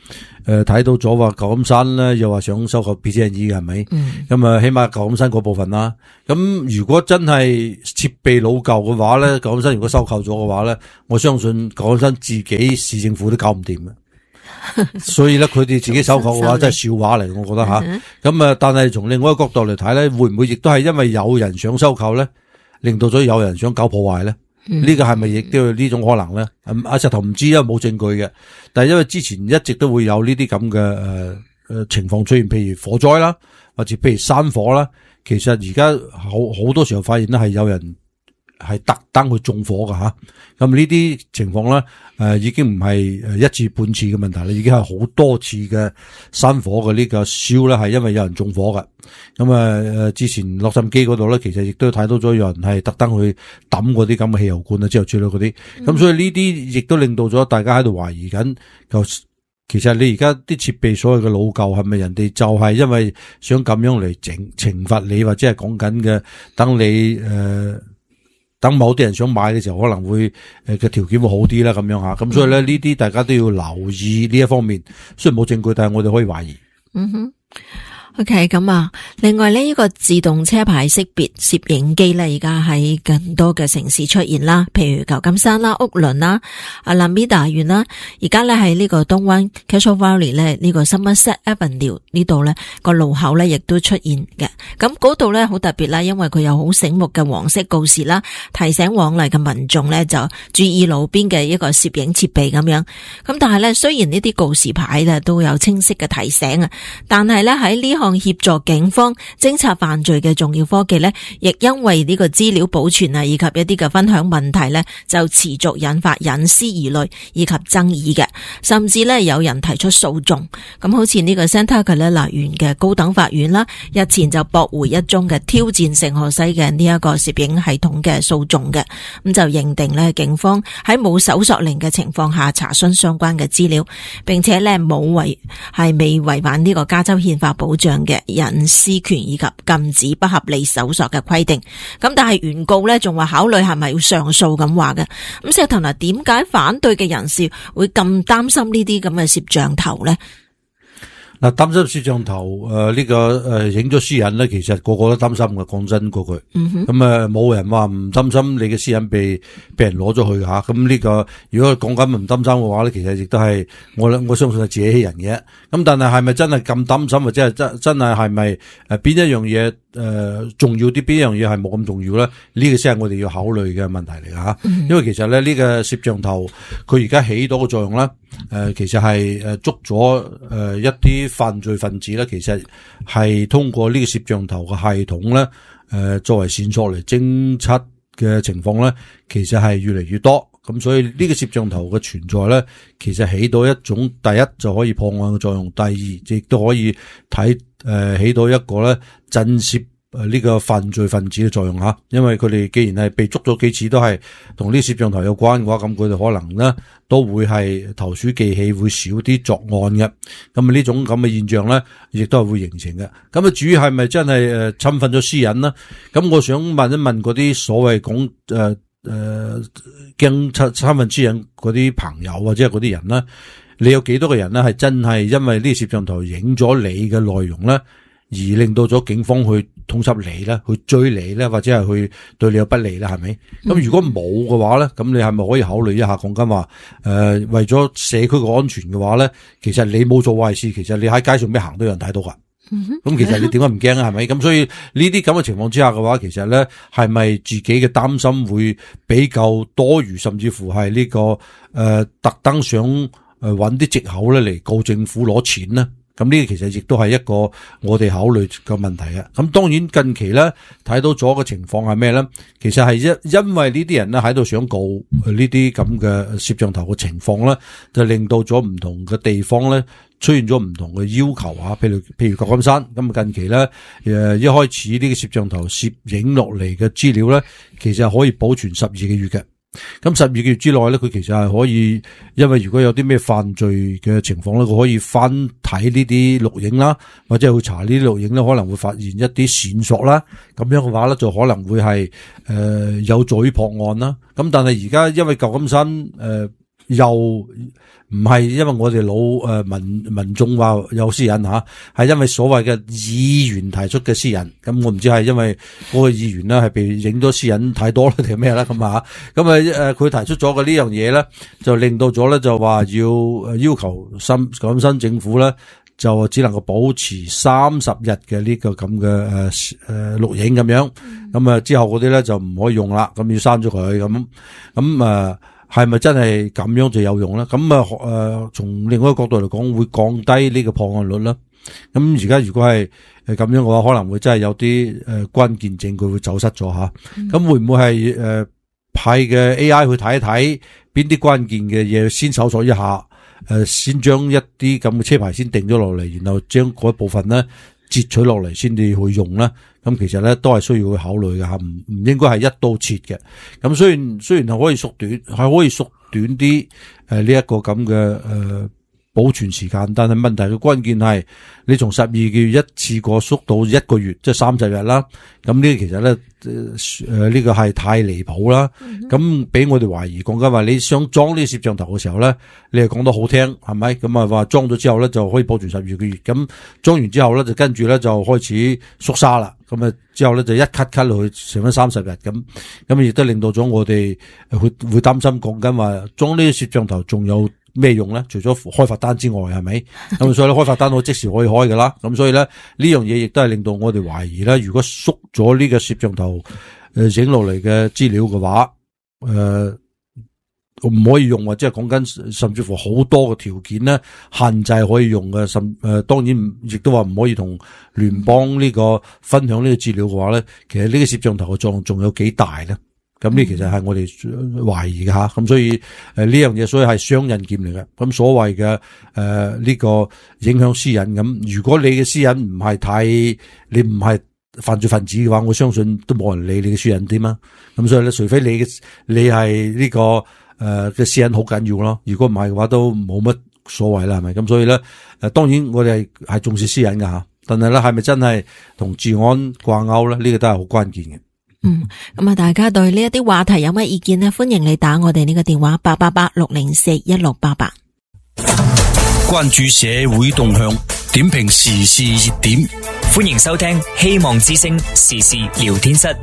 S2: 誒睇到咗話舊金山咧又話想收購 P G and E 嘅係咪？咁啊、嗯、起碼舊金山嗰部分啦。咁如果真係設備老舊嘅話咧，舊金山如果收購咗嘅話咧，我相信舊金山自己市政府都搞唔掂嘅。所以咧，佢哋自己收購嘅話真係笑話嚟，我覺得吓。咁啊，但係從另外一個角度嚟睇咧，會唔會亦都係因為有人想收購咧，令到咗有人想搞破壞咧？呢、嗯、個係咪亦都有呢種可能咧？阿石頭唔知，因為冇證據嘅。但係因為之前一直都會有呢啲咁嘅誒誒情況出現，譬如火災啦，或者譬如山火啦。其實而家好好多時候發現咧係有人係特登去縱火㗎吓。咁呢啲情況咧，誒、呃、已經唔係誒一次半次嘅問題啦，已經係好多次嘅山火嘅呢個燒咧，係因為有人縱火㗎。咁啊誒，之前洛杉磯嗰度咧，其實亦都睇到咗有人係特登去抌嗰啲咁嘅汽油罐啊，之後之類嗰啲。咁、嗯、所以呢啲亦都令到咗大家喺度懷疑緊，就其實你而家啲設備所謂嘅老舊係咪人哋就係因為想咁樣嚟整懲罰你，或者係講緊嘅等你誒。呃等某啲人想買嘅時候，可能會誒嘅條件會好啲啦，咁樣吓，咁所以咧呢啲大家都要留意呢一方面。雖然冇證據，但係我哋可以懷疑。
S3: 嗯哼。OK， 咁啊，另外呢，呢個自動車牌識別攝影機咧，而家喺更多嘅城市出現啦，譬如舊金山啦、屋崙啦、阿拉米達縣啦，而家咧喺呢個東灣 Castro Valley 咧，呢個 Somerset Avenue 呢度咧個路口咧亦都出現嘅。咁嗰度咧好特別啦，因為佢有好醒目嘅黃色告示啦，提醒往嚟嘅民眾咧就注意路邊嘅一個攝影設備咁樣。咁但係咧，雖然呢啲告示牌咧都有清晰嘅提醒啊，但係咧喺呢項協助警方偵察犯罪嘅重要科技呢，亦因為呢個資料保存啊，以及一啲嘅分享問題呢，就持續引發隱私疑慮以及爭議嘅，甚至呢，有人提出訴訟。咁好似呢個 Santa Clara 縣嘅高等法院啦，日前就駁回一宗嘅挑戰聖荷西嘅呢一個攝影系統嘅訴訟嘅，咁就認定呢，警方喺冇搜索令嘅情況下查詢相關嘅資料，並且呢，冇違係未違反呢個加州憲法保障嘅隱私權以及禁止不合理搜索嘅規定。咁但係原告咧仲話考慮係咪要上訴咁話嘅。咁石頭嗱，點解反對嘅人士會咁擔心呢啲咁嘅攝像頭咧？
S2: 嗱，擔心攝像頭誒呢、呃這個誒影咗私隱咧，其實個個都擔心嘅。講真嗰句，咁啊冇人話唔擔心你嘅私隱被被人攞咗去嘅吓。咁、啊、呢、這個如果講緊唔擔心嘅話咧，其實亦都係我我相信係自欺欺人嘅。咁但係係咪真係咁擔心，或者係真真係係咪誒邊一樣嘢誒重要啲，邊一樣嘢係冇咁重要咧？呢、這個先係我哋要考慮嘅問題嚟嘅吓。因為其實咧呢、這個攝像頭佢而家起到嘅作用咧，誒、呃、其實係誒捉咗誒、呃、一啲犯罪分子咧，其實係通過呢個攝像頭嘅系統咧，誒、呃、作為線索嚟偵測嘅情況咧，其實係越嚟越多。咁所以呢個攝像頭嘅存在咧，其實起到一種第一就可以破案嘅作用，第二亦都可以睇誒、呃、起到一個咧震懾誒呢個犯罪分子嘅作用吓。因為佢哋既然係被捉咗幾次都係同呢個攝像頭有關嘅話，咁佢哋可能咧都會係投鼠忌器，會少啲作案嘅。咁啊呢種咁嘅現象咧，亦都係會形成嘅。咁啊，至於係咪真係誒侵犯咗私隱呢？咁我想問一問嗰啲所謂講誒誒驚侵侵犯私隱嗰啲朋友或者係嗰啲人咧，你有幾多個人咧係真係因為呢個攝像頭影咗你嘅內容咧，而令到咗警方去通緝你咧，去追你咧，或者係去對你有不利咧，係咪？咁、嗯、如果冇嘅話咧，咁你係咪可以考慮一下講緊話誒，為咗社區嘅安全嘅話咧，其實你冇做壞事，其實你喺街上邊行都有人睇到噶。咁、嗯、其實你點解唔驚啊？係咪？咁所以呢啲咁嘅情況之下嘅話，其實咧係咪自己嘅擔心會比較多餘，甚至乎係呢、這個誒、呃、特登想誒揾啲藉口咧嚟告政府攞錢呢？咁呢個其實亦都係一個我哋考慮嘅問題啊！咁當然近期咧睇到咗嘅情況係咩咧？其實係因因為呢啲人咧喺度想告呢啲咁嘅攝像頭嘅情況咧，就令到咗唔同嘅地方咧出現咗唔同嘅要求啊！譬如譬如舊金山咁近期咧誒一開始呢個攝像頭攝影落嚟嘅資料咧，其實係可以保存十二個月嘅。咁十二個月之內咧，佢其實係可以，因為如果有啲咩犯罪嘅情況咧，佢可以翻睇呢啲錄影啦，或者去查呢啲錄影咧，可能會發現一啲線索啦。咁樣嘅話咧，就可能會係誒、呃、有助於破案啦。咁但係而家因為舊金山誒又唔係因為我哋老誒民民眾話有私隱吓，係因為所謂嘅議員提出嘅私隱。咁我唔知係因為嗰個議員咧係被影咗私隱太多啦定係咩啦咁啊？咁啊誒佢提出咗嘅呢樣嘢咧，就令到咗咧就話要要求新廣新政府咧就只能夠保持三十日嘅呢個咁嘅誒誒錄影咁樣。咁啊之後嗰啲咧就唔可以用啦，咁要刪咗佢咁咁啊。係咪真係咁樣就有用咧？咁啊，誒、呃，從另外一個角度嚟講，會降低呢個破案率啦。咁而家如果係誒咁樣嘅話，可能會真係有啲誒關鍵證據會走失咗吓。咁、嗯、會唔會係誒、呃、派嘅 A I 去睇一睇邊啲關鍵嘅嘢先搜索一下？誒、呃，先將一啲咁嘅車牌先定咗落嚟，然後將嗰一部分咧截取落嚟先至去用咧。咁其實咧都係需要去考慮嘅吓，唔唔應該係一刀切嘅。咁雖然雖然係可以縮短，係可以縮短啲誒呢一個咁嘅誒保存時間，但係問題嘅關鍵係你從十二個月一次過縮到一個月，即係三十日啦。咁呢其實咧誒呢個係太離譜啦。咁俾、嗯、我哋懷疑講緊話你想裝呢個攝像頭嘅時候咧，你係講得好聽係咪？咁啊話裝咗之後咧就可以保存十二個月。咁裝完之後咧就跟住咧就開始縮沙啦。咁啊之後咧就一 cut cut 落去剩翻三十日咁，咁亦都令到咗我哋會會擔心講緊話裝呢個攝像頭仲有咩用咧？除咗開罰單之外，係咪？咁所以咧開罰單我即時可以開噶啦。咁所以咧呢樣嘢亦都係令到我哋懷疑咧，如果縮咗呢個攝像頭誒影落嚟嘅資料嘅話，誒、呃。唔可以用，或者係講緊甚至乎好多嘅條件咧限制可以用嘅，甚誒、呃、當然亦都話唔可以同聯邦呢個分享呢個資料嘅話咧，其實呢個攝像頭嘅作用仲有幾大咧？咁呢其實係我哋懷疑嘅吓，咁所以誒呢樣嘢所以係雙刃劍嚟嘅。咁所謂嘅誒呢個影響私隱，咁如果你嘅私隱唔係太，你唔係犯罪分子嘅話，我相信都冇人理你嘅私隱添啊。咁所以咧，除非你嘅你係呢、這個。誒嘅私隱好緊要咯，如果唔係嘅話都冇乜所謂啦，係咪？咁所以咧，誒當然我哋係係重視私隱㗎吓，但係咧係咪真係同治安掛鈎咧？呢、這個都係好關鍵嘅。
S3: 嗯，咁啊，大家對呢一啲話題有乜意見呢？歡迎你打我哋呢個電話八八八六零四一六八八。
S4: 關注社會動向，點評時事熱點，
S5: 歡迎收聽希望之聲時事聊天室。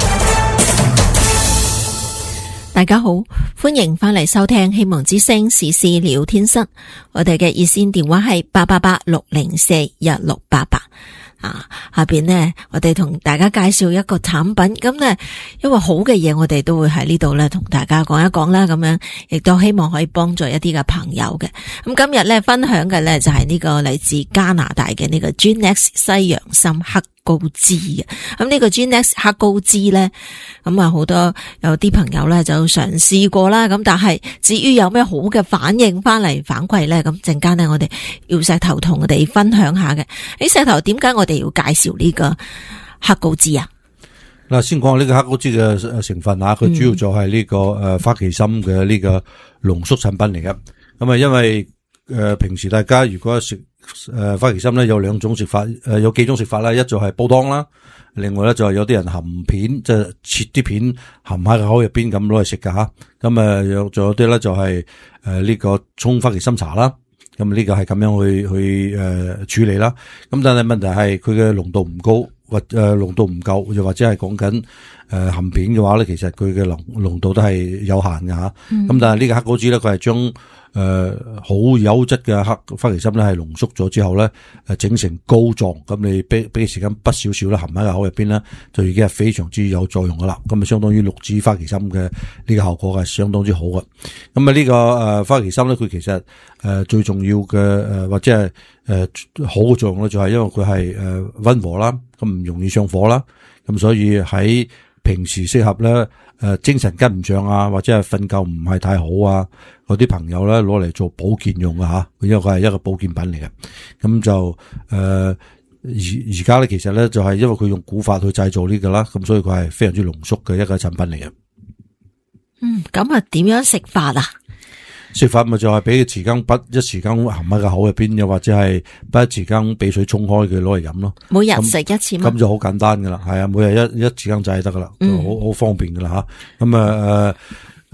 S3: 大家好，歡迎翻嚟收聽希望之聲時事聊天室。我哋嘅熱線電話係八八八六零四一六八八。啊，下邊呢，我哋同大家介紹一個產品。咁呢，因為好嘅嘢，我哋都會喺呢度咧同大家講一講啦。咁樣亦都希望可以幫助一啲嘅朋友嘅。咁今日咧分享嘅咧就係呢個嚟自加拿大嘅呢個 Genex 西洋參黑高脂嘅。咁呢個 Genex 黑高脂咧，咁啊好多有啲朋友咧就嘗試過啦。咁但係至於有咩好嘅反應翻嚟反饋咧，咁陣間咧我哋要石頭同我哋分享下嘅。喺石頭點解我哋要介紹呢個黑高脂啊？
S2: 嗱，先講下呢個黑高脂嘅成分啊，佢主要就係呢個誒花旗參嘅呢個濃縮產品嚟嘅。咁啊，因為誒、呃、平時大家如果食誒花旗參咧，有兩種食法，誒有幾種食法啦，一就係煲湯啦，另外咧就係有啲人含片，即係切啲片含喺個口入邊咁攞嚟食噶吓。咁啊，有仲有啲咧就係誒呢個沖花旗參茶啦。咁呢個係咁樣去去誒、呃、處理啦。咁但係問題係佢嘅濃度唔高，或誒濃度唔夠，又或者係講緊誒含片嘅話咧，其實佢嘅濃濃度都係有限嘅吓。咁、嗯、但係呢個黑高脂咧，佢係將誒好優質嘅黑花旗參咧係濃縮咗之後咧，誒整成膏狀。咁你俾俾時間畢少少啦，含喺個口入邊咧，就已經係非常之有作用噶啦。咁啊，相當於綠脂花旗參嘅呢個效果係相當之好嘅。咁啊，呢個誒花旗參咧，佢其實誒最重要嘅誒或者係誒好嘅作用咧，就係因為佢係誒溫和啦，咁唔容易上火啦。咁所以喺平時適合咧誒精神跟唔上啊，或者係瞓覺唔係太好啊，嗰啲朋友咧攞嚟做保健用啊吓，因為佢係一個保健品嚟嘅。咁就誒而而家咧，其實咧就係因為佢用古法去製造呢個啦，咁所以佢係非常之濃縮嘅一個產品嚟嘅。
S3: 嗯，咁啊點樣食法啊？
S2: 食法咪就係俾個匙羹筆一匙羹含喺個口入邊，又或者係筆一匙羹俾水沖開佢攞嚟飲咯。
S3: 每日食一次嘛？
S2: 咁就好簡單噶啦，係啊，每日一一匙羹仔就得噶啦，就好好方便噶啦吓。咁啊誒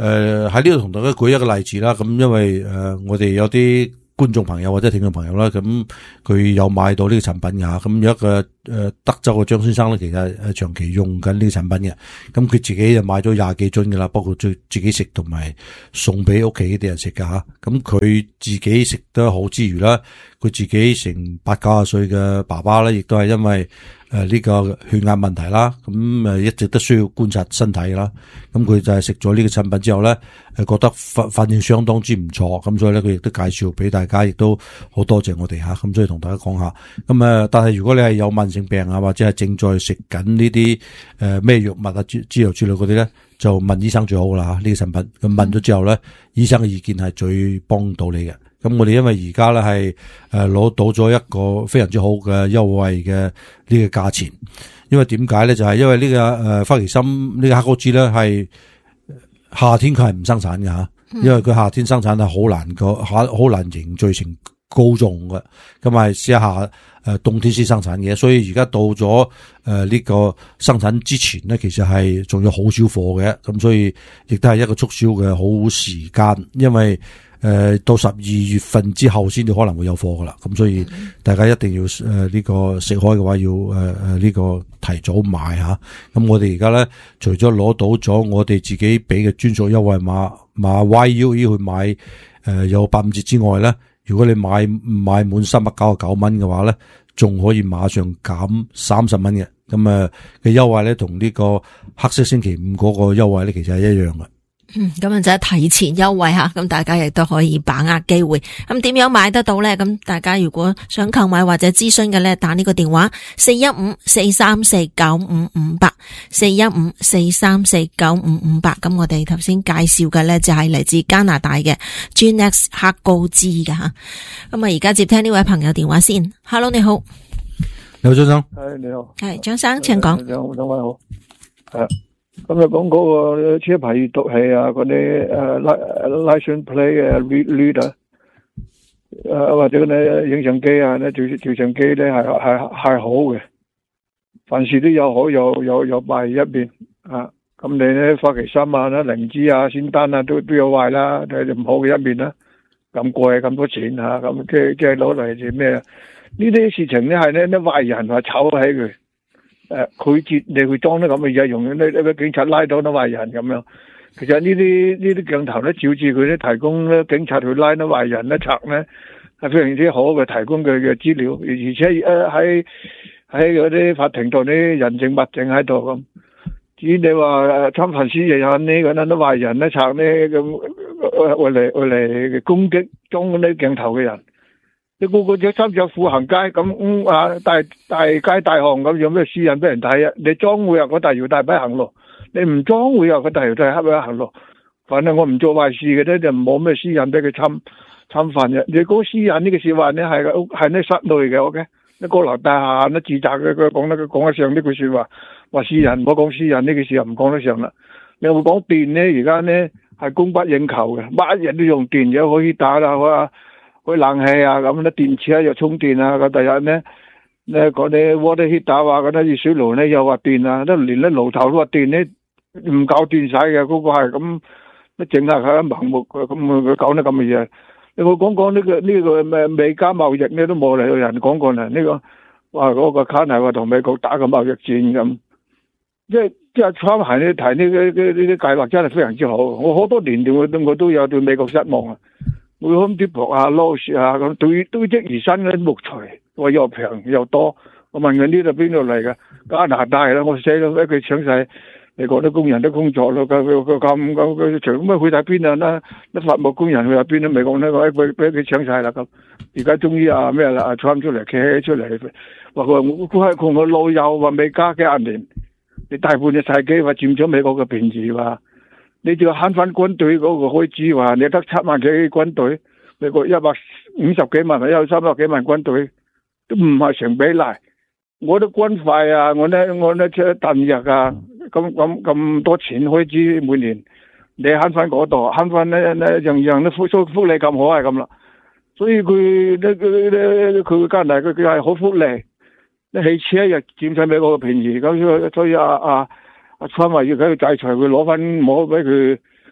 S2: 誒喺呢度同大家舉一個例子啦。咁因為誒、呃、我哋有啲觀眾朋友或者聽眾朋友啦，咁佢有買到呢個產品㗎。咁有一個誒、呃、德州嘅張先生咧，其實係長期用緊呢個產品嘅。咁佢自己就買咗廿幾樽㗎啦，包括自自己食同埋送俾屋企啲人食㗎嚇。咁佢自己食得好之餘啦，佢自己成八九十歲嘅爸爸咧，亦都係因為誒呢、呃這個血壓問題啦，咁誒一直都需要觀察身體啦。咁佢就係食咗呢個產品之後咧，誒覺得反反應相當之唔錯，咁所以咧佢亦都介紹俾大家，亦都好多謝我哋吓。咁所以同大家講下，咁誒，但係如果你係有慢性病啊，或者係正在食緊呢啲誒咩藥物啊之之類之類嗰啲咧，就問醫生最好啦吓。呢個產品咁問咗之後咧，醫生嘅意見係最幫到你嘅。咁我哋因為而家咧係誒攞到咗一個非常之好嘅優惠嘅呢個價錢，因為點解咧？就係、是、因為呢、這個誒、呃、花旗參呢個黑果汁咧係夏天佢係唔生產嘅吓，因為佢夏天生產係好難個好好難凝聚成膏狀嘅，咁係試下誒、呃、冬天先生產嘅，所以而家到咗誒呢個生產之前咧，其實係仲有好少貨嘅，咁所以亦都係一個促銷嘅好時間，因為。誒、呃，到十二月份之後先至可能會有貨噶啦，咁所以大家一定要誒呢、呃這個食開嘅話要誒誒呢個提早買吓。咁我哋而家咧除咗攞到咗我哋自己俾嘅專屬優惠碼碼 Y U E 去買誒、呃、有八五折之外咧，如果你買買滿三百九十九蚊嘅話咧，仲可以馬上減三十蚊嘅。咁誒嘅優惠咧同呢個黑色星期五嗰個優惠咧其實係一樣嘅。
S3: 嗯，咁啊就係提前優惠吓，咁大家亦都可以把握機會。咁點樣買得到咧？咁大家如果想購買或者諮詢嘅咧，打呢個電話四一五四三四九五五八，四一五四三四九五五八。咁我哋頭先介紹嘅咧就係嚟自加拿大嘅 Genex 黑高脂嘅吓。咁啊而家接聽呢位朋友電話先。Hello， 你好。
S2: 你好，張生。
S6: 係你好。
S3: 係張生，請講。
S6: 兩兩位好。係。咁就講嗰個車牌閲讀器啊，嗰啲誒 license plate 誒 reader 誒或者嗰啲影相機啊，咧照照相機咧係係係好嘅，凡事都有好有有有壞一邊啊。咁你咧花旗參啊、咧靈芝啊、仙丹啊都都有壞啦，就唔好嘅一面啦。咁貴咁多錢嚇，咁即係即係攞嚟做咩啊？呢啲事情咧係咧啲壞人話炒起佢。誒，拒絕你去裝啲咁嘅嘢，用呢呢個警察拉到啲壞人咁樣。其實呢啲呢啲鏡頭咧，照住佢咧提供咧，警察去拉啲壞人咧賊咧，係非常之好嘅提供佢嘅資料，而且誒喺喺嗰啲法庭度啲人證物證喺度咁。至於你話誒侵犯私隱呢嗰啲壞人咧賊咧咁，為嚟為嚟攻擊裝嗰啲鏡頭嘅人。你個個着衫着褲行街咁、嗯、啊，大大街大巷咁，有咩私隱俾人睇啊？你裝會有個大搖大擺行路，你唔裝會有個大搖大擺行路。反正我唔做壞事嘅咧，就冇咩私隱俾佢侵侵犯嘅。你嗰私隱呢個說話咧係係呢室內嘅，OK？你高樓大廈呢自責嘅，佢講得佢講得上呢句說話，話私隱唔好講私隱呢個事又唔講得上啦。你會講電咧，而家咧係供不應求嘅，乜嘢都用電嘅，可以打啦，哇！開冷氣啊，咁咧電池又充電啊，咁第日咧咧嗰啲 water heater 啊，嗰啲熱水爐咧又話電啊，都連咧爐頭都話電咧唔夠電使嘅，嗰個係咁，一整下佢盲目咁佢講得咁嘅嘢。你冇講講呢個呢個咩美加貿易咧都冇嚟有人講過啦，呢個話嗰個卡係話同美國打個貿易戰咁，即係即係川係呢提呢啲呢啲計劃真係非常之好。我好多年我都我都有對美國失望啊。會咁啲薄啊、loss 啊咁堆堆積而生嗰啲木材，話又平又多。我問佢呢度邊度嚟嘅？加拿大啦，我寫咗俾佢詳細。美國啲工人都工作咯，佢佢咁咁佢除咁去睇邊啊？啦，啲伐木工人去睇邊都美國呢個俾俾佢搶晒啦咁。而家終於啊咩啦？啊 Trump 出嚟企起出嚟，話佢話我佢係同我老友話未加幾廿年，你大半隻世紀話佔咗美國嘅便宜話。你就要慳翻軍隊嗰個開支，話你得七萬幾軍隊，美國一百五十幾萬，有三百幾萬軍隊，都唔係成比例。我啲軍費啊，我咧我咧出彈藥啊，咁咁咁多錢開支每年，你慳翻嗰度，慳翻咧咧樣樣都福福利咁好係咁啦。所以佢咧佢咧佢加拿大佢佢係好福利，啲汽車又佔晒美國嘅便宜，咁所以所以啊啊。阿川話要佢制裁佢攞翻，唔好俾佢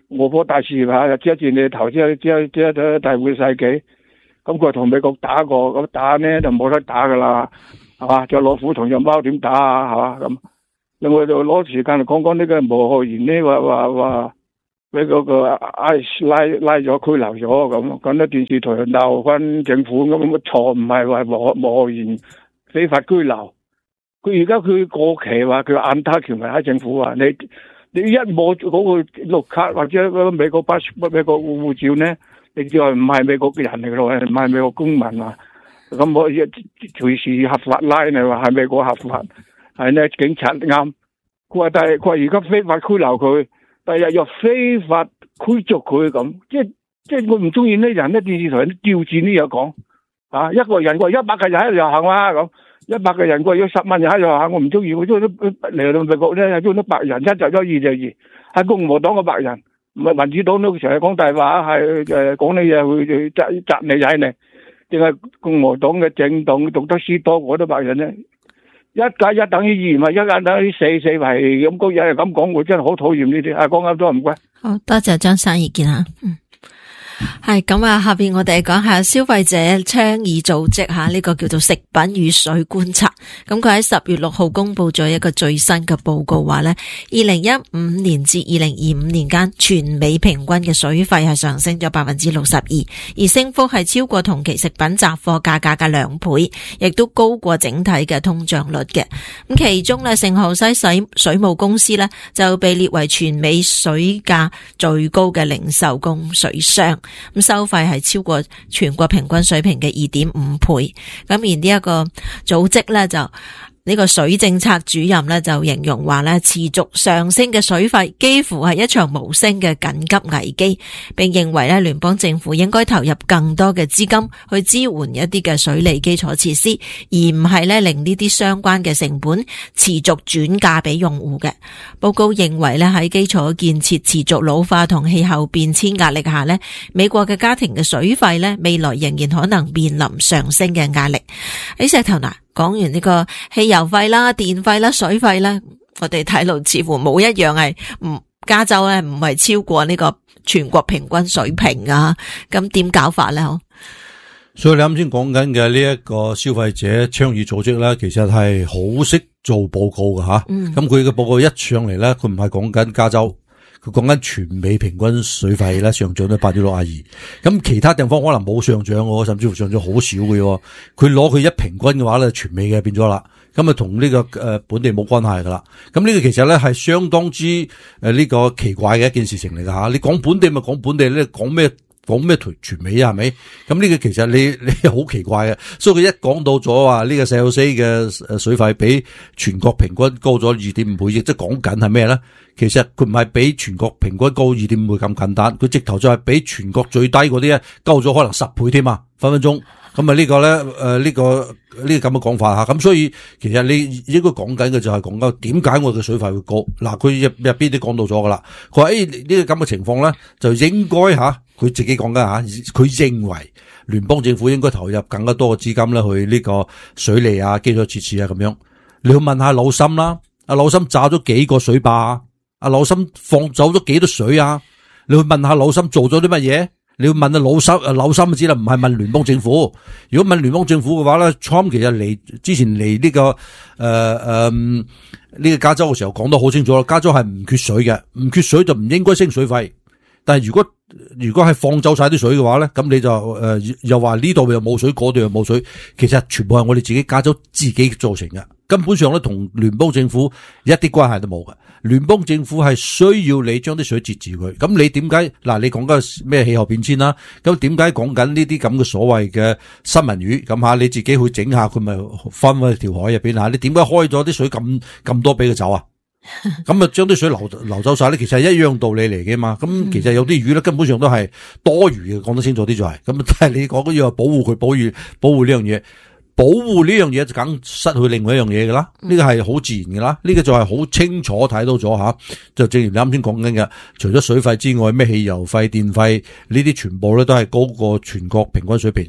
S6: 俄波大事嚇，遮住你頭，遮遮遮咗大半世紀。咁佢同美國打過，咁打呢就冇得打噶啦，係嘛？隻老虎同隻貓點打啊？係嘛？咁另外就攞時間嚟講講呢個無學員呢，話話話俾嗰個 I C E 拉拉咗拘留咗咁，咁咧電視台鬧翻政府咁嘅錯，唔係話無無學員非法居留。佢而家佢過期話佢眼他權威喺政府話你你一摸嗰個綠卡或者嗰個美國巴美國護照呢，你就係唔係美國嘅人嚟咯，唔係美國公民啊。咁我隨時合法拉你話係美國合法，係呢警察啱。佢話但係佢話而家非法拘留佢，第日又非法驅逐佢咁，即係即係我唔中意呢人呢電視台啲調轉呢嘢講啊，一個人佢話一百個人喺度遊行啦咁。一百個人過咗十萬人喺度行，我唔中意，我中意嚟到美國咧，中意白人，一就一，二就二，係共和黨嘅白人，唔係民主黨都成日講大話，係誒講啲嘢會窒窒你踩你，淨係共和黨嘅政黨讀得書多嗰啲白人咧，一加一等於二，唔係一加等於四，四係咁嗰嘢係咁講，我真係好討厭呢啲，啊講啱多唔該。
S3: 好多謝張生意見吓，嗯。係咁啊，下邊我哋講下消費者倡議組織吓，呢個叫做食品與水觀察。咁佢喺十月六號公布咗一個最新嘅報告，話呢二零一五年至二零二五年間，全美平均嘅水費係上升咗百分之六十二，而升幅係超過同期食品雜貨價格嘅兩倍，亦都高過整體嘅通脹率嘅。咁其中呢，聖荷西水水務公司呢就被列為全美水價最高嘅零售供水商。咁收費係超過全國平均水平嘅二點五倍，咁而呢一個組織咧就呢個水政策主任咧就形容話咧，持續上升嘅水費幾乎係一場無聲嘅緊急危機，並認為咧聯邦政府應該投入更多嘅資金去支援一啲嘅水利基礎設施，而唔係咧令呢啲相關嘅成本持續轉嫁俾用戶嘅。報告認為咧喺基礎建設持續老化同氣候變遷壓力下咧，美國嘅家庭嘅水費咧未來仍然可能面臨上升嘅壓力。喺石頭嗱。講完呢個汽油費啦、電費啦、水費啦，我哋睇到似乎冇一樣係唔加州咧唔係超過呢個全國平均水平啊，咁點搞法咧？
S2: 所以你啱先講緊嘅呢一個消費者倡議組織咧，其實係好識做報告㗎吓。咁佢嘅報告一上嚟咧，佢唔係講緊加州。佢講緊全美平均水費咧上漲咗百分之六十二，咁其他地方可能冇上漲喎，甚至乎上漲好少嘅。佢攞佢一平均嘅話咧，全美嘅變咗啦，咁啊同呢個誒本地冇關係噶啦。咁呢個其實咧係相當之誒呢個奇怪嘅一件事情嚟噶吓。你講本地咪講本地咧，講咩講咩全美啊？係咪？咁呢個其實你你好奇怪嘅。所以佢一講到咗話呢個四號 C 嘅誒水費比全國平均高咗二點五倍，亦即係講緊係咩咧？其實佢唔係比全國平均高二點五倍咁簡單，佢直頭就係比全國最低嗰啲咧高咗可能十倍添啊，分分鐘。咁啊呢個咧誒呢個呢個咁嘅講法吓，咁所以其實你應該講緊嘅就係講緊點解我嘅水費會高。嗱，佢入入邊都講到咗噶啦，佢話誒呢個咁嘅情況咧就應該吓，佢自己講緊吓，佢認為聯邦政府應該投入更加多嘅資金咧去呢個水利啊、基礎設施啊咁樣。你去問下老森啦，阿老森炸咗幾個水壩啊？阿老森放走咗幾多水啊？你去問下老森做咗啲乜嘢？你要問下老森，阿老森知啦，唔係問聯邦政府。如果問聯邦政府嘅話咧 ，Trump 其實嚟之前嚟呢、這個誒誒呢個加州嘅時候講得好清楚啦，加州係唔缺水嘅，唔缺水就唔應該升水費。但係如果如果係放走晒啲水嘅話咧，咁你就誒、呃、又話呢度又冇水，嗰度又冇水，其實全部係我哋自己加州自己造成嘅，根本上咧同聯邦政府一啲關係都冇嘅。聯邦政府係需要你將啲水截住佢，咁你點解嗱？你講緊咩氣候變遷啦？咁點解講緊呢啲咁嘅所謂嘅三文魚咁吓？你自己去整下佢咪翻去條海入邊吓？你點解開咗啲水咁咁多俾佢走啊？咁啊將啲水流流走晒咧，其實係一樣道理嚟嘅嘛。咁其實有啲魚咧根本上都係多餘嘅，講得清楚啲就係、是。咁但係你講要保護佢，保護保護呢樣嘢。保護呢樣嘢就梗失去另外一樣嘢噶啦，呢個係好自然噶啦，呢個就係好清楚睇到咗吓。就正如你啱先講緊嘅，除咗水費之外，咩汽油費、電費呢啲全部咧都係高過全國平均水平。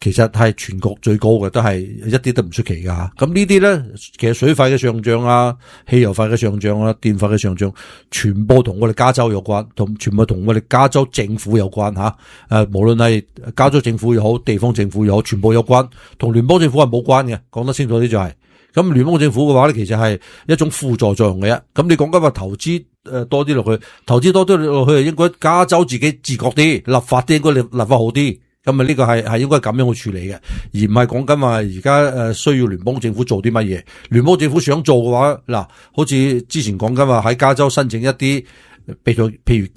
S2: 其實係全國最高嘅，都係一啲都唔出奇噶。咁呢啲咧，其實水費嘅上漲啊、汽油費嘅上漲啊、電費嘅上漲，全部同我哋加州有關，同全部同我哋加州政府有關吓。誒、啊，無論係加州政府又好，地方政府又好，全部有關，同聯邦政府係冇關嘅。講得清楚啲就係、是，咁聯邦政府嘅話咧，其實係一種輔助作用嘅啫。咁你講緊話投資誒多啲落去，投資多啲落去，應該加州自己自覺啲，立法啲應該立立法好啲。咁啊，呢個係係應該咁樣去處理嘅，而唔係講緊話而家誒需要聯邦政府做啲乜嘢。聯邦政府想做嘅話，嗱，好似之前講緊話喺加州申請一啲，譬如譬如